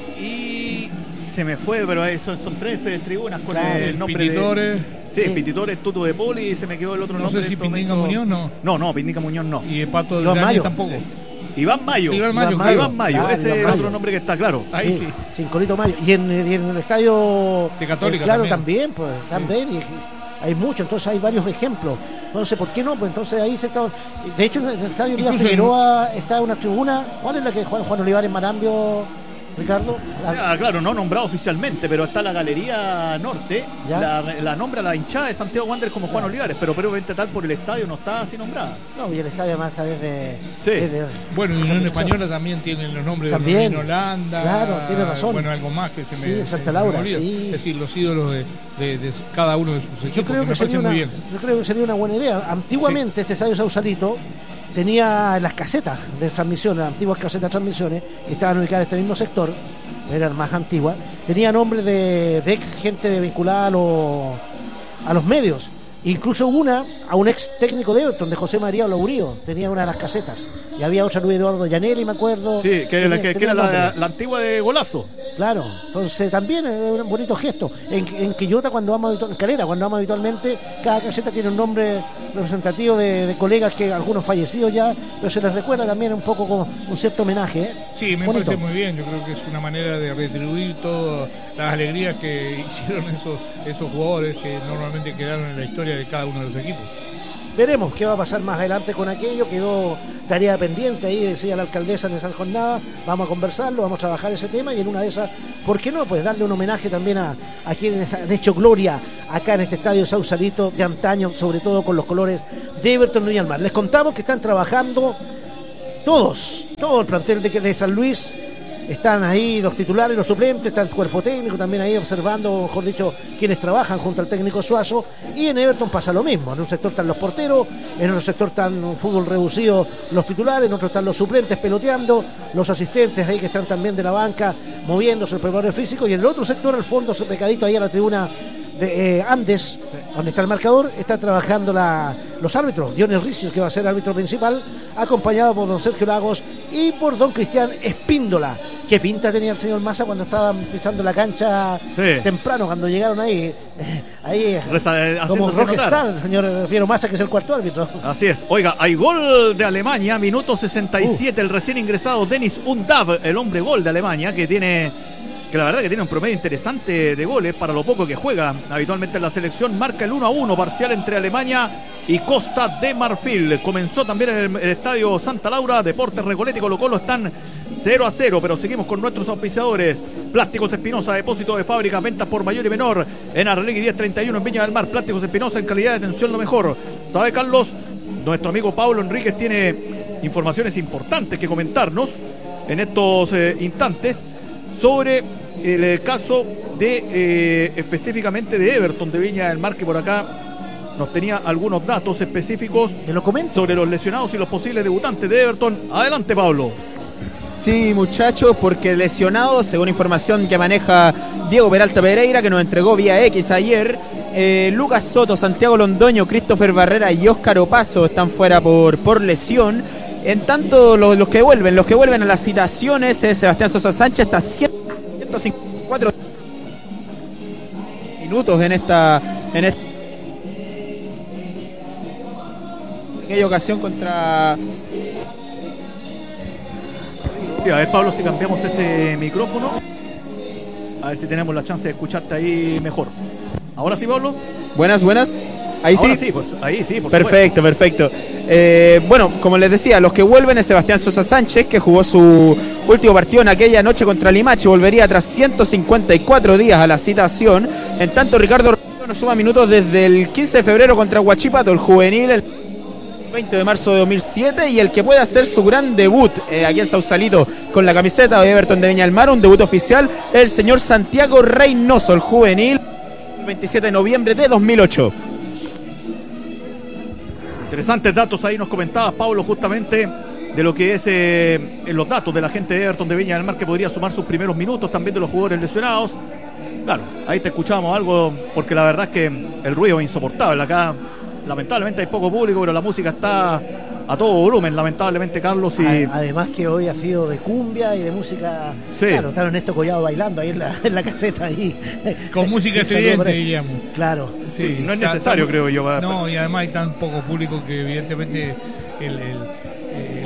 Speaker 2: y se me fue, pero son, son tres, tres tribunas con claro, el nombre
Speaker 3: Pititores.
Speaker 2: de... Sí, sí. Pititores, Tuto de Poli, y se me quedó el otro
Speaker 3: no
Speaker 2: nombre.
Speaker 3: No sé si Pindinga Muñoz no.
Speaker 2: No, no, Pindinga Muñoz no.
Speaker 3: Y el Pato del Gañez tampoco.
Speaker 2: Iván Mayo.
Speaker 3: Iván Mayo,
Speaker 2: Iván
Speaker 1: Mayo,
Speaker 2: Iván Mayo.
Speaker 1: claro,
Speaker 2: Ese
Speaker 1: Iván
Speaker 2: es
Speaker 1: Mayo.
Speaker 2: otro nombre que está claro. Ahí sí.
Speaker 1: Sí, sí, Colito Mayo. Y en, y en el estadio
Speaker 3: De Católica
Speaker 1: eh, claro,
Speaker 3: también.
Speaker 1: también, pues, también. Y hay muchos, entonces hay varios ejemplos. Entonces, ¿por qué no? Pues entonces ahí se está. De hecho, en el estadio Liga
Speaker 3: Incluso en-
Speaker 1: Figueroa está una tribuna. ¿Cuál es la que Juan, Juan Olivares Marambio, Ricardo? La-
Speaker 2: Ah, claro, no nombrado oficialmente, pero está la Galería Norte,
Speaker 1: ¿Ya?
Speaker 2: la, la nombra la hinchada de Santiago Wanderers como Juan
Speaker 1: Ya.
Speaker 2: Olivares, pero probablemente tal por el estadio no está así nombrada.
Speaker 1: No, y el estadio además está desde.
Speaker 2: Sí.
Speaker 1: desde-
Speaker 3: Bueno, y Unión Española también tienen los nombres
Speaker 1: También.
Speaker 3: de Holanda.
Speaker 1: Claro, tiene razón.
Speaker 3: Bueno, algo más que se me.
Speaker 1: Sí, en
Speaker 3: se
Speaker 1: Santa
Speaker 3: me
Speaker 1: Laura,
Speaker 3: olvida.
Speaker 1: sí.
Speaker 3: Es decir, los ídolos de, de- de cada uno de sus equipos.
Speaker 1: Yo creo
Speaker 3: me
Speaker 1: que sería
Speaker 3: parece
Speaker 1: una,
Speaker 3: muy bien.
Speaker 1: yo creo que sería una buena idea. Antiguamente este estadio Sausalito tenía las casetas de transmisión, las antiguas casetas de transmisiones, que estaban ubicadas en este mismo sector, eran más antiguas, tenía nombres de, de ex gente vinculada a los, a los medios. Incluso una a un ex técnico de Everton, de José María Laurío, tenía una de las casetas. Y había otra, Luis Eduardo Llanelli, me acuerdo.
Speaker 2: Sí, que,
Speaker 1: Tenía-
Speaker 2: la, que, que
Speaker 1: tenía
Speaker 2: era la,
Speaker 1: nombre.
Speaker 2: la antigua de Golazo.
Speaker 1: Claro, entonces también es un bonito gesto. En, en Quillota, cuando vamos habitual- en Calera, cuando vamos habitualmente, cada caseta tiene un nombre representativo de, de colegas que algunos fallecidos ya, pero se les recuerda también un poco como un cierto homenaje. ¿eh?
Speaker 3: Sí, me
Speaker 1: Bonito.
Speaker 3: parece muy bien. Yo creo que es una manera de retribuir todas las alegrías que hicieron esos, esos jugadores que normalmente quedaron en la historia de cada uno de los equipos.
Speaker 1: Veremos qué va a pasar más adelante con aquello. Quedó tarea pendiente ahí, decía la alcaldesa en esa jornada. Vamos a conversarlo, vamos a trabajar ese tema y en una de esas, ¿por qué no? Pues darle un homenaje también a, a quienes han hecho gloria acá en este estadio Sausalito de antaño, sobre todo con los colores de Everton de Viña del Mar. Les contamos que están trabajando todos, todo el plantel de, de San Luis. Están ahí los titulares, los suplentes, está el cuerpo técnico también ahí observando, mejor dicho, quienes trabajan junto al técnico Suazo. Y en Everton pasa lo mismo. En un sector están los porteros, en otro sector están un fútbol reducido los titulares, en otro están los suplentes peloteando, los asistentes ahí que están también de la banca moviéndose, el preparador físico. Y en el otro sector, al fondo, pecadito ahí a la tribuna de eh, Andes, donde está el marcador, está trabajando la, los árbitros. Dionis Ricio, que va a ser árbitro principal, acompañado por don Sergio Lagos y por don Cristian Espíndola. ¿Qué pinta tenía el señor Massa cuando estaban pisando la cancha
Speaker 2: Sí.
Speaker 1: temprano, cuando llegaron ahí? eh, ahí
Speaker 2: Reza- eh,
Speaker 1: como
Speaker 2: haciéndose
Speaker 1: rockstar,
Speaker 2: notar.
Speaker 1: el señor Piero Massa, que es el cuarto árbitro.
Speaker 2: Así es. Oiga, hay gol de Alemania, minuto sesenta y siete,
Speaker 1: Uh.
Speaker 2: el recién ingresado Denis Undav, el hombre gol de Alemania, que tiene, que la verdad que tiene un promedio interesante de goles para lo poco que juega habitualmente en la selección. Marca el uno a uno parcial entre Alemania y Costa de Marfil. Comenzó también en el, el estadio Santa Laura, Deportes Recoleta y Colo Colo están cero a cero, pero seguimos con nuestros auspiciadores. Plásticos Espinosa, depósito de fábrica, ventas por mayor y menor en Arregui diez treinta y uno en Viña del Mar. Plásticos Espinosa, en calidad de atención lo mejor. ¿Sabe, Carlos? Nuestro amigo Pablo Enríquez tiene informaciones importantes que comentarnos en estos eh, instantes sobre el eh, caso de eh, específicamente de Everton de Viña del Mar, que por acá nos tenía algunos datos específicos
Speaker 1: Te lo comento.
Speaker 2: sobre los lesionados y los posibles debutantes de Everton. Adelante, Pablo.
Speaker 5: Sí, muchachos, porque lesionados, según información que maneja Diego Peralta Pereira, que nos entregó vía X ayer, eh, Lucas Soto, Santiago Londoño, Christopher Barrera y Óscar Opaso están fuera por, por lesión. En tanto, los, los que vuelven, los que vuelven a las citaciones, es Sebastián Sosa Sánchez, está ciento cincuenta y cuatro minutos en esta, en esta aquella ocasión contra...
Speaker 2: Sí, a ver, Pablo, si cambiamos ese micrófono, a ver si tenemos la chance de escucharte ahí mejor. Ahora sí, Pablo.
Speaker 5: Buenas, buenas. Ahí
Speaker 2: Ahora
Speaker 5: sí.
Speaker 2: sí, pues ahí sí, por
Speaker 5: Perfecto, perfecto. Eh, bueno, como les decía, los que vuelven es Sebastián Sosa Sánchez, que jugó su último partido en aquella noche contra Limache, volvería tras ciento cincuenta y cuatro días a la citación. En tanto, Ricardo Romero nos suma minutos desde el quince de febrero contra Huachipato, el juvenil, el veinte de marzo de dos mil siete, y el que puede hacer su gran debut eh, aquí en Sausalito con la camiseta de Everton de Viña del Mar, un debut oficial, el señor Santiago Reynoso, el juvenil, el veintisiete de noviembre de dos mil ocho.
Speaker 2: Interesantes datos ahí nos comentabas, Pablo, justamente de lo que es eh, los datos de la gente de Everton de Viña del Mar, que podría sumar sus primeros minutos, también de los jugadores lesionados. Claro, ahí te escuchábamos algo, porque la verdad es que el ruido es insoportable. Acá lamentablemente hay poco público, pero la música está a todo volumen, lamentablemente, Carlos. Y...
Speaker 1: Además que hoy ha sido de cumbia y de música.
Speaker 2: Sí.
Speaker 1: Claro, está Ernesto Collado bailando ahí en la, en la caseta ahí.
Speaker 3: Con música estridente, diríamos.
Speaker 1: Claro.
Speaker 2: Sí, no es necesario,
Speaker 3: tan,
Speaker 2: creo yo.
Speaker 3: No, y además hay tan poco público que evidentemente el, el,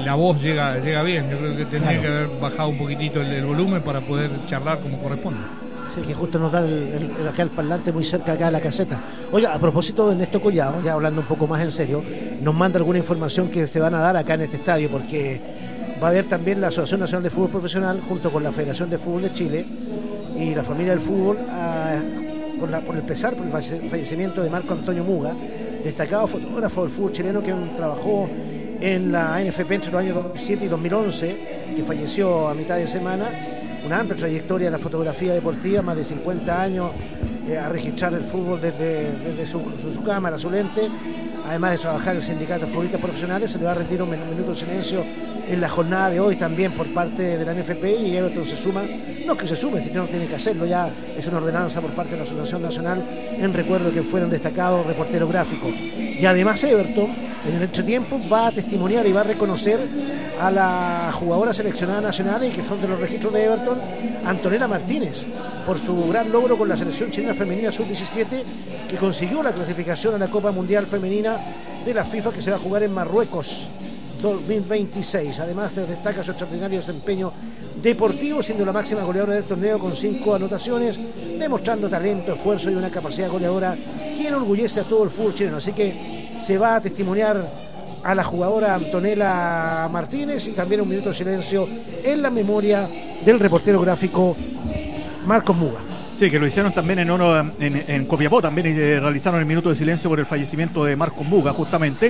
Speaker 3: la voz llega llega bien. Yo creo que tendría
Speaker 1: Claro.
Speaker 3: que haber bajado un poquitito el, el volumen para poder charlar como corresponde.
Speaker 1: Sí, que justo nos da el, el, el- acá el parlante muy cerca acá de la caseta. Oiga, a propósito de Néstor Collado, ya hablando un poco más en serio, nos manda alguna información que se van a dar acá en este estadio, porque va a haber también la Asociación Nacional de Fútbol Profesional junto con la Federación de Fútbol de Chile y la familia del fútbol a, por, la, por el pesar por el falle- fallecimiento de Marco Antonio Muga, destacado fotógrafo del fútbol chileno que trabajó en la N F P entre los años dos mil siete y dos mil once, que falleció a mitad de semana. Una amplia trayectoria en la fotografía deportiva, más de cincuenta años eh, a registrar el fútbol desde, desde su, su, su cámara, su lente. Además de trabajar en el sindicato de futbolistas profesionales, se le va a rendir un min- minuto de silencio en la jornada de hoy también por parte de la N F P, y Everton se suma, no que se sume, si que no tiene que hacerlo, ya es una ordenanza por parte de la Asociación Nacional en recuerdo que fueron destacados reporteros gráficos. Y además Everton, en el entretiempo, va a testimoniar y va a reconocer a la jugadora seleccionada nacional y que son de los registros de Everton, Antonella Martínez, por su gran logro con la selección chilena femenina sub diecisiete, que consiguió la clasificación a la Copa Mundial Femenina de la FIFA, que se va a jugar en Marruecos dos mil veintiséis. Además se destaca su extraordinario desempeño deportivo, siendo la máxima goleadora del torneo con cinco anotaciones, demostrando talento, esfuerzo y una capacidad goleadora que enorgullece a todo el fútbol chileno. Así que se va a testimoniar a la jugadora Antonella Martínez y también un minuto de silencio en la memoria del reportero gráfico Marcos Muga.
Speaker 2: Sí, que lo hicieron también en, oro, en, en Copiapó, también eh, realizaron el minuto de silencio por el fallecimiento de Marcos Muga, justamente.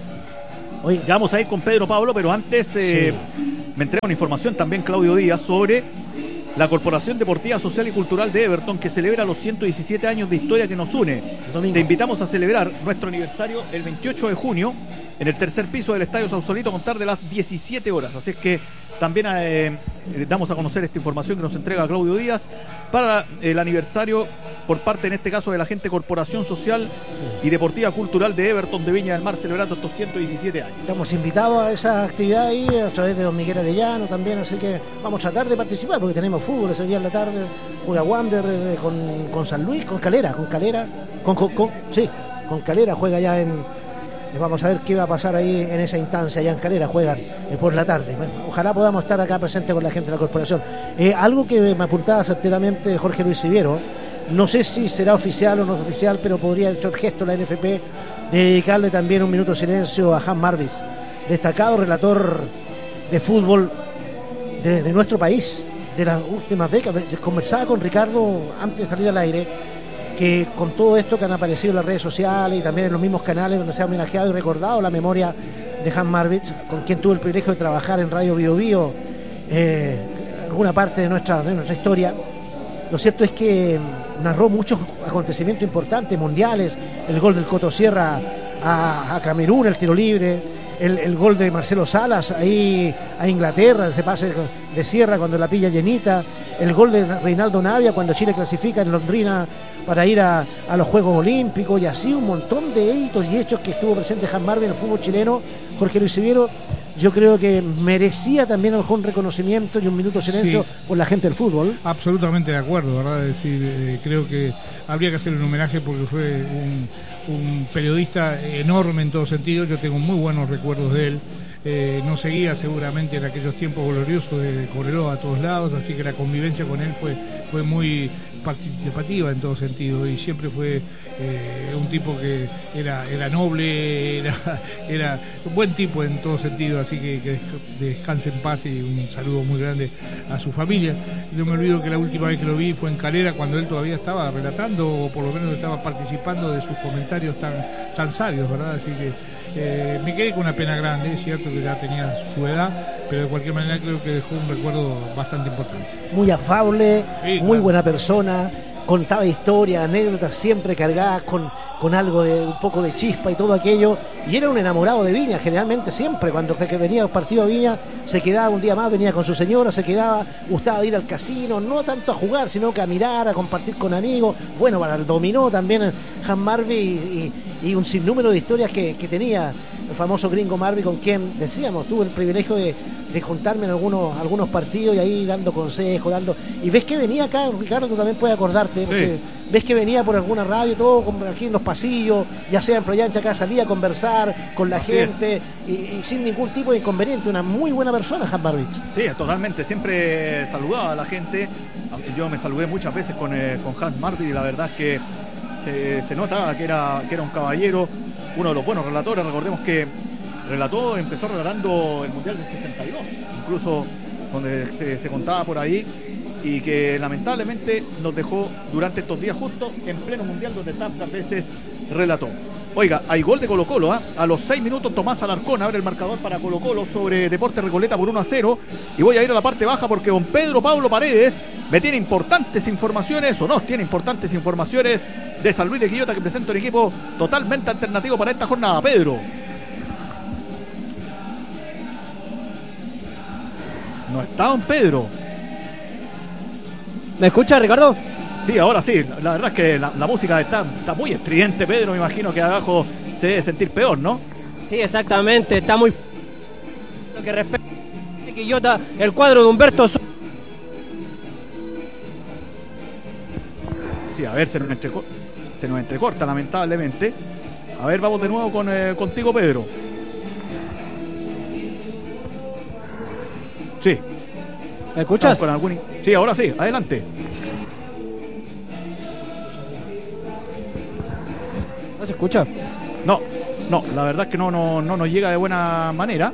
Speaker 1: Oye,
Speaker 2: Ya vamos a ir con Pedro Pablo, pero antes eh, me entrega una información también Claudio Díaz sobre la Corporación Deportiva, Social y Cultural de Everton, que celebra los ciento diecisiete años de historia que nos une.
Speaker 1: domingo.
Speaker 2: Te invitamos a celebrar nuestro aniversario el veintiocho de junio en el tercer piso del Estadio Sausalito a contar de las diecisiete horas. Así es que también eh, eh, damos a conocer esta información que nos entrega Claudio Díaz para el aniversario por parte, en este caso, de la gente Corporación Social y Deportiva Cultural de Everton de Viña del Mar, celebrando estos ciento diecisiete años.
Speaker 1: Estamos invitados a esa actividad ahí a través de don Miguel Arellano también, así que vamos a tratar de participar porque tenemos fútbol ese día en la tarde, juega Wander eh, con, con San Luis, con Calera, con Calera, con, con, con- sí, con Calera juega ya en... eh, Vamos a ver qué va a pasar ahí en esa instancia, allá en Calera juegan eh, por la tarde. Bueno, ojalá podamos estar acá presentes con la gente de la corporación. Eh, algo que me apuntaba certeramente Jorge Luis Siviero, no sé si será oficial o no es oficial, pero podría haber hecho el gesto la N F P de dedicarle también un minuto de silencio a Hans Marvis, destacado relator de fútbol de, de nuestro país, de las últimas décadas. Conversaba con Ricardo antes de salir al aire, que con todo esto que han aparecido en las redes sociales y también en los mismos canales donde se ha homenajeado y recordado la memoria de Hans Marvis, con quien tuve el privilegio de trabajar en Radio Bio Bio, eh, alguna parte de nuestra, de nuestra historia. Lo cierto es que narró muchos acontecimientos importantes, mundiales, el gol del Coto Sierra a, a Camerún, el tiro libre, el, el gol de Marcelo Salas ahí a Inglaterra, ese pase de Sierra cuando la pilla llenita, el gol de Reinaldo Navia cuando Chile clasifica en Londrina para ir a, a los Juegos Olímpicos, y así un montón de hitos y hechos que estuvo presente Hans Marvis en el fútbol chileno. Jorge Luis Siviero, yo creo que merecía también a lo mejor un reconocimiento y un minuto de silencio
Speaker 3: Sí.
Speaker 1: por la gente del fútbol.
Speaker 3: Absolutamente de acuerdo, ¿verdad? Es decir, eh, creo que habría que hacerle un homenaje porque fue un, un periodista enorme en todo sentido. Yo tengo muy buenos recuerdos de él. Eh, no seguía seguramente en aquellos tiempos gloriosos de Cobreloa a todos lados, así que la convivencia con él fue, fue muy participativa en todo sentido, y siempre fue eh, un tipo que era, era noble, era, era un buen tipo en todo sentido, así que, que descanse en paz y un saludo muy grande a su familia. No me olvido que la última vez que lo vi fue en Calera, cuando él todavía estaba relatando, o por lo menos estaba participando de sus comentarios tan, tan sabios, ¿verdad? Así que Eh, me quedé con una pena grande, es cierto que ya tenía su edad, pero de cualquier manera creo que dejó un recuerdo bastante importante.
Speaker 1: Muy afable,
Speaker 3: Sí,
Speaker 1: muy
Speaker 3: claro.
Speaker 1: buena persona, contaba historias, anécdotas siempre cargadas con, con algo de un poco de chispa y todo aquello, y era un enamorado de Viña, generalmente siempre, cuando que venía a los partidos a Viña, se quedaba un día más, venía con su señora, se quedaba, gustaba de ir al casino, no tanto a jugar, sino que a mirar, a compartir con amigos, bueno, para el dominó también Hans Marvis, y, y, y un sinnúmero de historias que, que tenía el famoso gringo Marvin, con quien decíamos, tuve el privilegio de, de juntarme en algunos, algunos partidos y ahí dando consejos, dando, y ves que venía acá, Ricardo, tú también puedes acordarte, porque sí. Ves que venía por alguna radio, todo aquí en los pasillos, ya sea en Proyancha, acá salía a conversar con la Así gente y, y sin ningún tipo de inconveniente, una muy buena persona, Hans Barbich.
Speaker 2: Sí, totalmente, siempre saludaba a la gente, yo me saludé muchas veces con, eh, con Hans Barbich y la verdad es que se, se notaba que era, que era un caballero, uno de los buenos relatores. Recordemos que relató, empezó relatando el Mundial del sesenta y dos, incluso donde se, se contaba por ahí, y que lamentablemente nos dejó durante estos días justo en pleno Mundial donde tantas veces relató. Oiga, hay gol de Colo Colo, ¿eh? A los seis minutos Tomás Alarcón abre el marcador para Colo Colo sobre Deportes Recoleta por uno a cero, y voy a ir a la parte baja porque don Pedro Pablo Paredes me tiene importantes informaciones, o nos tiene importantes informaciones de San Luis de Quillota, que presenta un equipo totalmente alternativo para esta jornada. Pedro. No está don Pedro.
Speaker 4: ¿Me escucha, Ricardo?
Speaker 2: Sí, ahora sí. La verdad es que la, la música está, está muy estridente, Pedro. Me imagino que abajo se debe sentir peor, ¿no?
Speaker 4: Sí, exactamente. Está muy... Lo que respecta a Quillota, el cuadro de Humberto... Sí,
Speaker 2: a ver, se nos, entreco... se nos entrecorta, lamentablemente. A ver, vamos de nuevo con, eh, contigo, Pedro. Sí.
Speaker 4: ¿Me escuchas?
Speaker 2: Con algún... Sí, ahora sí, adelante.
Speaker 4: ¿No se escucha?
Speaker 2: No, no, la verdad es que no, no, no nos llega de buena manera.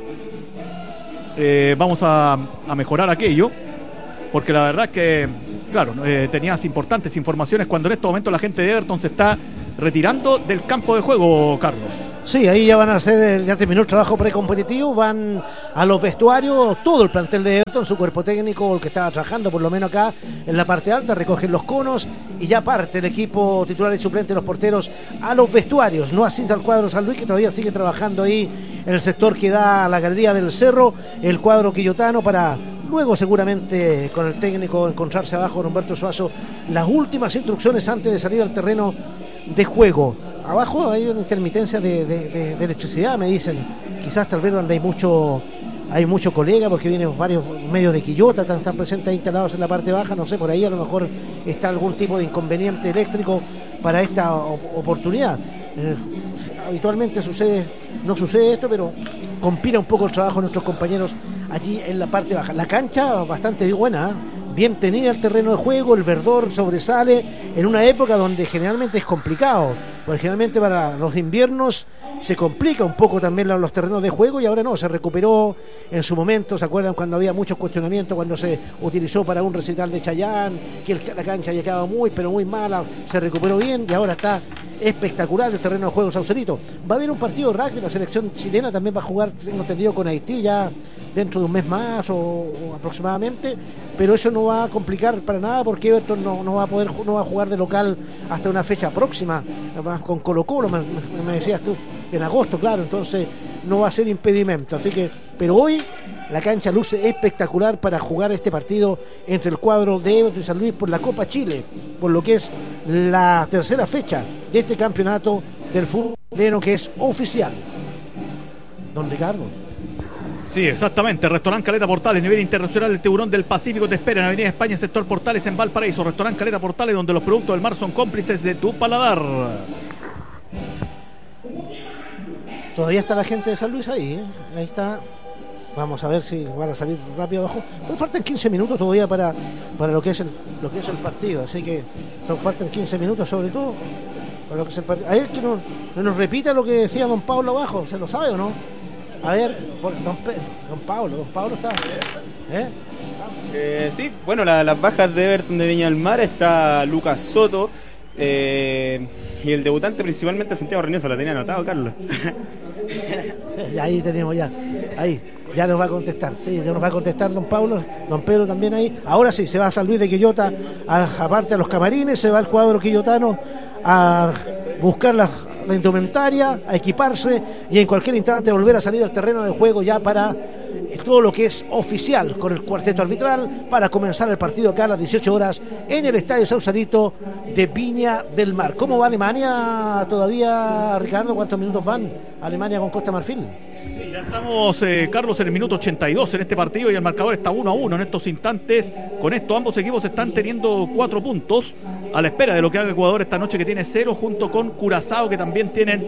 Speaker 2: Eh, vamos a, a mejorar aquello, porque la verdad es que, claro, eh, tenías importantes informaciones cuando en este momento la gente de Everton se está retirando del campo de juego, Carlos.
Speaker 1: Sí, ahí ya van a hacer, ya terminó el trabajo precompetitivo, van a los vestuarios, todo el plantel de Everton, su cuerpo técnico, el que estaba trabajando por lo menos acá en la parte alta, recogen los conos y ya parte el equipo titular y suplente, los porteros, a los vestuarios, no así al cuadro San Luis, que todavía sigue trabajando ahí en el sector que da a la Galería del Cerro, el cuadro quillotano, para luego seguramente con el técnico encontrarse abajo con Humberto Suazo las últimas instrucciones antes de salir al terreno de juego. Abajo hay una intermitencia de, de, de, de electricidad, me dicen, quizás tal vez donde hay mucho hay mucho colega, porque vienen varios medios de Quillota, están, están presentes instalados en la parte baja, no sé, por ahí a lo mejor está algún tipo de inconveniente eléctrico para esta op- oportunidad. Eh, habitualmente sucede, no sucede esto, pero compila un poco el trabajo de nuestros compañeros allí en la parte baja. La cancha bastante buena, ¿eh? Bien tenida el terreno de juego, el verdor sobresale en una época donde generalmente es complicado, porque generalmente para los inviernos se complica un poco también los terrenos de juego, y ahora no, se recuperó en su momento. ¿Se acuerdan cuando había muchos cuestionamientos, cuando se utilizó para un recital de Chayanne, que el, la cancha había quedado muy, pero muy mala? Se recuperó bien y ahora está espectacular el terreno de juego Sausalito. Va a haber un partido de rugby, la selección chilena también va a jugar, tengo entendido, con Haití ya dentro de un mes más o, o aproximadamente, pero eso no va a complicar para nada, porque Everton no, no va a poder no va a jugar de local hasta una fecha próxima, además con Colo Colo, me, me decías tú, en agosto, claro, entonces no va a ser impedimento, así que, pero hoy la cancha luce espectacular para jugar este partido entre el cuadro de Everton y San Luis por la Copa Chile, por lo que es la tercera fecha de este campeonato del fútbol chileno, que es oficial. Don Ricardo.
Speaker 2: Sí, exactamente. Restaurante Caleta Portales, nivel internacional, el Tiburón del Pacífico te espera en Avenida España, sector Portales, en Valparaíso. Restaurante Caleta Portales, donde los productos del mar son cómplices de tu paladar.
Speaker 1: Todavía está la gente de San Luis ahí, ¿eh? Ahí está. Vamos a ver si van a salir rápido abajo. Nos faltan quince minutos todavía para, para lo que es el lo que es el partido, así que nos faltan quince minutos sobre todo para lo que es el partido. A ver, que nos, que nos repita lo que decía don Pablo abajo, ¿se lo sabe o no? A ver, por, don, Pe, don Pablo, don Pablo está. ¿Eh?
Speaker 5: Eh, sí, bueno, la, las bajas de Everton de Viña del Mar, está Lucas Soto, eh, y el debutante principalmente Santiago Reynoso. ¿La tenía anotado, Carlos?
Speaker 1: Ahí tenemos ya, ahí, ya nos va a contestar, sí, ya nos va a contestar don Pablo, don Pedro también ahí. Ahora sí, se va a San Luis de Quillota, a, aparte a los camarines, se va el cuadro quillotano a buscar la, la indumentaria, a equiparse y en cualquier instante volver a salir al terreno de juego ya para todo lo que es oficial con el cuarteto arbitral para comenzar el partido acá a las dieciocho horas en el Estadio Sausalito de Viña del Mar. ¿Cómo va Alemania todavía, Ricardo? ¿Cuántos minutos van Alemania con Costa Marfil?
Speaker 2: Sí, ya estamos, eh, Carlos, en el minuto ochenta y dos en este partido y el marcador está uno a uno en estos instantes. Con esto ambos equipos están teniendo cuatro puntos a la espera de lo que haga Ecuador esta noche, que tiene cero, junto con Curazao, que también tienen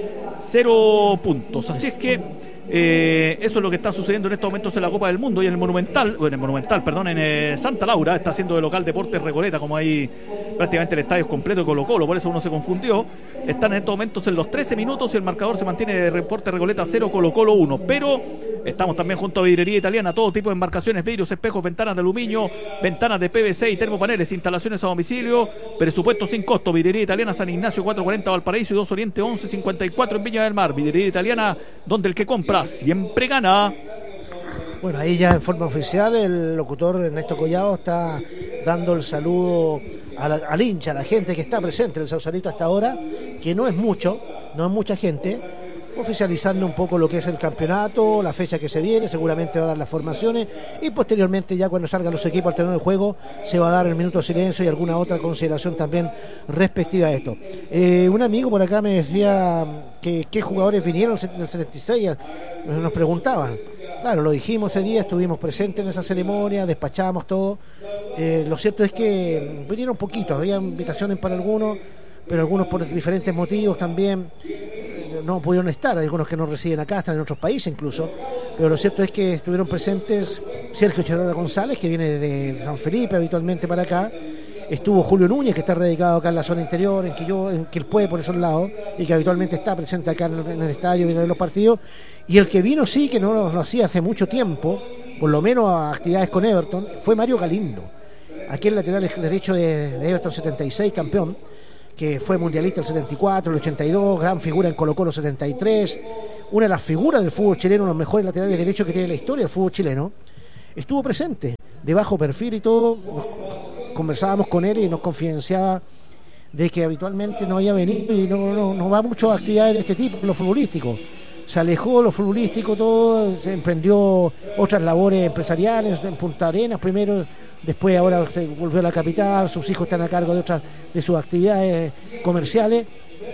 Speaker 2: cero puntos. Así es que Eh, eso es lo que está sucediendo en estos momentos en la Copa del Mundo. Y en el Monumental, o en el Monumental, perdón, en eh, Santa Laura, está haciendo de local Deportes Recoleta, como ahí prácticamente el estadio es completo de Colo Colo, por eso uno se confundió. Están en estos momentos en los trece minutos y el marcador se mantiene de Deportes Recoleta cero, Colo Colo uno. Pero estamos también junto a Vidrería Italiana, todo tipo de embarcaciones, vidrios, espejos, ventanas de aluminio, ventanas de P V C y termopaneles, instalaciones a domicilio, presupuesto sin costo. Vidrería Italiana, San Ignacio cuatrocientos cuarenta Valparaíso y dos Oriente once cincuenta y cuatro en Viña del Mar. Vidrería Italiana, donde el que compra siempre gana.
Speaker 1: Bueno, ahí ya en forma oficial el locutor Ernesto Collado está dando el saludo a la, al hincha, a la gente que está presente en el Sausalito hasta ahora, que no es mucho, no es mucha gente, oficializando un poco lo que es el campeonato, la fecha que se viene, seguramente va a dar las formaciones y posteriormente ya cuando salgan los equipos al terreno de juego se va a dar el minuto de silencio y alguna otra consideración también respectiva a esto. Eh, un amigo por acá me decía que qué jugadores vinieron en el setenta y seis, nos preguntaban. Claro, lo dijimos ese día, estuvimos presentes en esa ceremonia, despachamos todo. Eh, lo cierto es que vinieron poquitos, había invitaciones para algunos, pero algunos por diferentes motivos también eh, no pudieron estar, hay algunos que no residen acá, están en otros países incluso, pero lo cierto es que estuvieron presentes Sergio Cherada González, que viene de San Felipe habitualmente para acá, estuvo Julio Núñez, que está radicado acá en la zona interior, en que yo, en que él puede por esos lados, y que habitualmente está presente acá en el, en el estadio, viene a ver los partidos, y el que vino sí, que no lo, lo hacía hace mucho tiempo, por lo menos a actividades con Everton, fue Mario Galindo, aquel lateral derecho de, de Everton setenta y seis, campeón, que fue mundialista el setenta y cuatro, el ochenta y dos, gran figura en Colo Colo setenta y tres, una de las figuras del fútbol chileno, uno de los mejores laterales derechos que tiene la historia del fútbol chileno, estuvo presente, de bajo perfil y todo. Conversábamos con él y nos confidenciaba de que habitualmente no había venido y no, no, no va mucho a actividades de este tipo, lo futbolístico. Se alejó de lo futbolístico todo, se emprendió otras labores empresariales en Punta Arenas primero, después ahora se volvió a la capital, sus hijos están a cargo de otras de sus actividades comerciales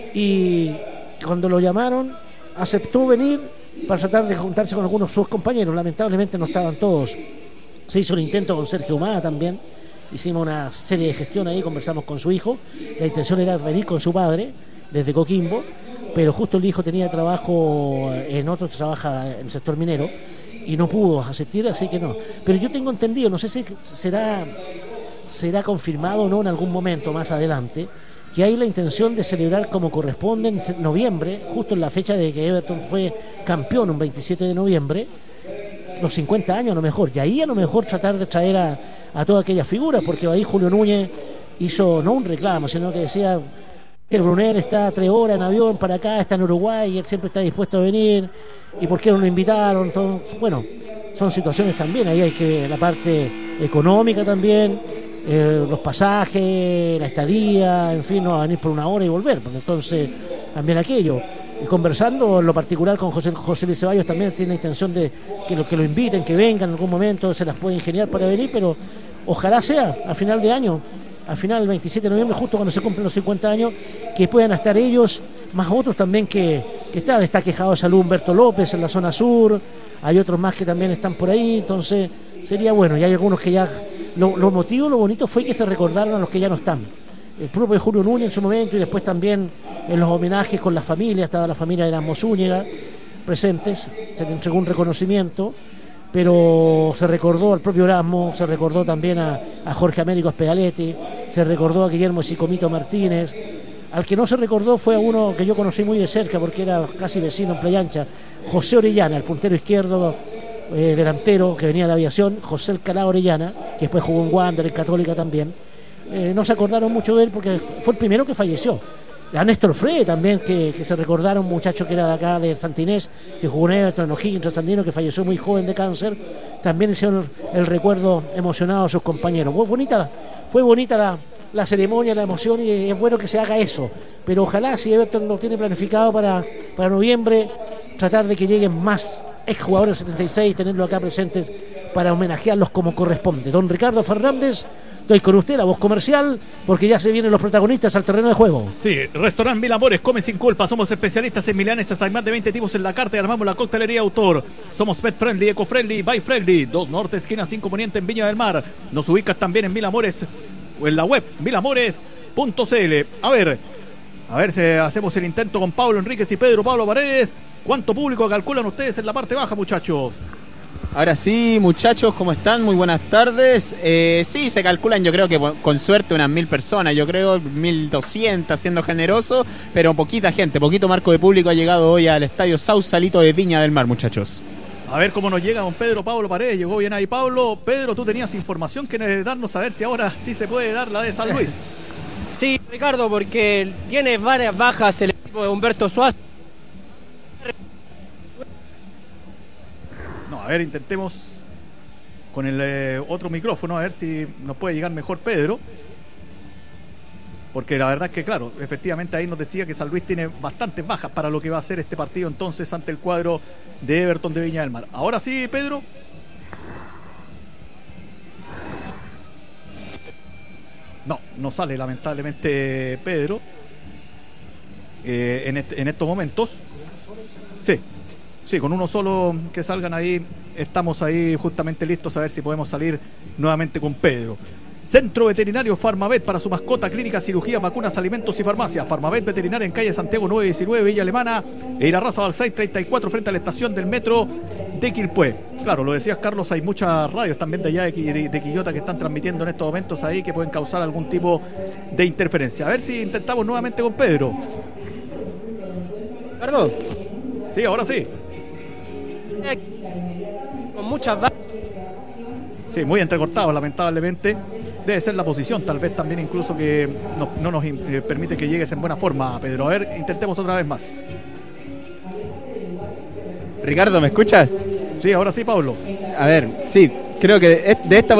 Speaker 1: y cuando lo llamaron aceptó venir para tratar de juntarse con algunos de sus compañeros. Lamentablemente no estaban todos. Se hizo un intento con Sergio Humada también, hicimos una serie de gestión ahí, conversamos con su hijo, la intención era venir con su padre desde Coquimbo, pero justo el hijo tenía trabajo en otro, trabaja en el sector minero y no pudo asistir, así que no. Pero yo tengo entendido, no sé si será será confirmado o no en algún momento más adelante, que hay la intención de celebrar como corresponde en noviembre, justo en la fecha de que Everton fue campeón, un veintisiete de noviembre, los cincuenta años a lo mejor, y ahí a lo mejor tratar de traer a, a todas aquellas figuras, porque ahí Julio Núñez hizo no un reclamo, sino que decía: el Brunner está tres horas en avión para acá, está en Uruguay y él siempre está dispuesto a venir, y por qué no lo invitaron. Todo, bueno, son situaciones también, ahí hay que la parte económica también, eh, los pasajes, la estadía, en fin, no va a venir por una hora y volver, porque entonces también aquello. Y conversando en lo particular con José, José Luis Ceballos, también tiene la intención de que lo, que lo inviten, que vengan en algún momento, se las puede ingeniar para venir, pero ojalá sea a final de año, al final del veintisiete de noviembre, justo cuando se cumplen los cincuenta años, que puedan estar ellos, más otros también que, que están. Está quejado de salud Humberto López en la zona sur, hay otros más que también están por ahí, entonces sería bueno, y hay algunos que ya, lo, lo motivo, lo bonito fue que se recordaron a los que ya no están. El propio Julio Núñez en su momento, y después también en los homenajes con la familia, estaba la familia de Erasmo Zúñiga presentes, se le entregó un reconocimiento, pero se recordó al propio Erasmo, se recordó también a, a Jorge Américo Espedaletti, se recordó a Guillermo Sicomito Martínez. Al que no se recordó fue a uno que yo conocí muy de cerca porque era casi vecino en Playa Ancha, José Orellana, el puntero izquierdo, eh, delantero que venía de la aviación, José Alcalá Orellana, que después jugó en Wander, en Católica también. Eh, no se acordaron mucho de él porque fue el primero que falleció. A Néstor Frey también, que, que se recordaron, un muchacho que era de acá de Santinés, que jugó en Everton, en O'Higgins, Trasandino, que falleció muy joven de cáncer. También hicieron el, el recuerdo emocionado a sus compañeros. Fue bonita, fue bonita la, la ceremonia, la emoción, y es bueno que se haga eso. Pero ojalá, si Everton lo tiene planificado para, para noviembre, tratar de que lleguen más exjugador del setenta y seis, tenerlo acá presentes para homenajearlos como corresponde. Don Ricardo Fernández, estoy con usted, la voz comercial, porque ya se vienen los protagonistas al terreno de juego.
Speaker 2: Sí, Restaurant Mil Amores, come sin culpa. Somos especialistas en milanesas, hay más de veinte tipos en la carta y armamos la coctelería autor. Somos pet friendly, eco friendly, bike friendly. Dos Norte, esquina cinco Poniente en Viña del Mar. Nos ubicas también en Mil Amores o en la web mil amores punto c l. A ver, a ver si hacemos el intento con Pablo Enríquez y Pedro Pablo Paredes. ¿Cuánto público calculan ustedes en la parte baja, muchachos?
Speaker 5: Ahora sí, muchachos, ¿cómo están? Muy buenas tardes. Eh, sí, se calculan, yo creo que con suerte unas mil personas, yo creo mil doscientas siendo generoso, pero poquita gente, poquito marco de público ha llegado hoy al estadio Sausalito de Viña del Mar, muchachos.
Speaker 2: A ver cómo nos llega don Pedro Pablo Paredes, llegó bien ahí Pablo. Pedro, tú tenías información que darnos a ver si ahora sí se puede dar la de San Luis.
Speaker 4: Sí, Ricardo, porque tiene varias bajas el equipo de Humberto Suazo.
Speaker 2: No, a ver, intentemos con el eh, otro micrófono, a ver si nos puede llegar mejor Pedro. Porque la verdad es que, claro, efectivamente ahí nos decía que San Luis tiene bastantes bajas para lo que va a ser este partido entonces ante el cuadro de Everton de Viña del Mar. Ahora sí, Pedro. No, no sale lamentablemente Pedro eh, en, este, en estos momentos. Sí. Sí, con uno solo que salgan ahí, estamos ahí justamente listos a ver si podemos salir nuevamente con Pedro. Centro Veterinario Farmavet para su mascota, clínica, cirugía, vacunas, alimentos y farmacia. Farmavet Veterinaria en calle Santiago nueve diecinueve, Villa Alemana, e Irarrázaval seiscientos treinta y cuatro frente a la estación del metro de Quilpué. Claro, lo decías Carlos, hay muchas radios también de allá de, de, de Quillota que están transmitiendo en estos momentos ahí que pueden causar algún tipo de interferencia. A ver si intentamos nuevamente con Pedro.
Speaker 4: Perdón.
Speaker 2: Sí, ahora sí.
Speaker 4: Con muchas bajas.
Speaker 2: Sí, muy entrecortado lamentablemente. Debe ser la posición, tal vez también incluso que no, no nos eh, permite que llegues en buena forma, Pedro. A ver, intentemos otra vez más.
Speaker 5: Ricardo, ¿me escuchas?
Speaker 2: Sí, ahora sí, Pablo.
Speaker 5: A ver, sí, creo que de esta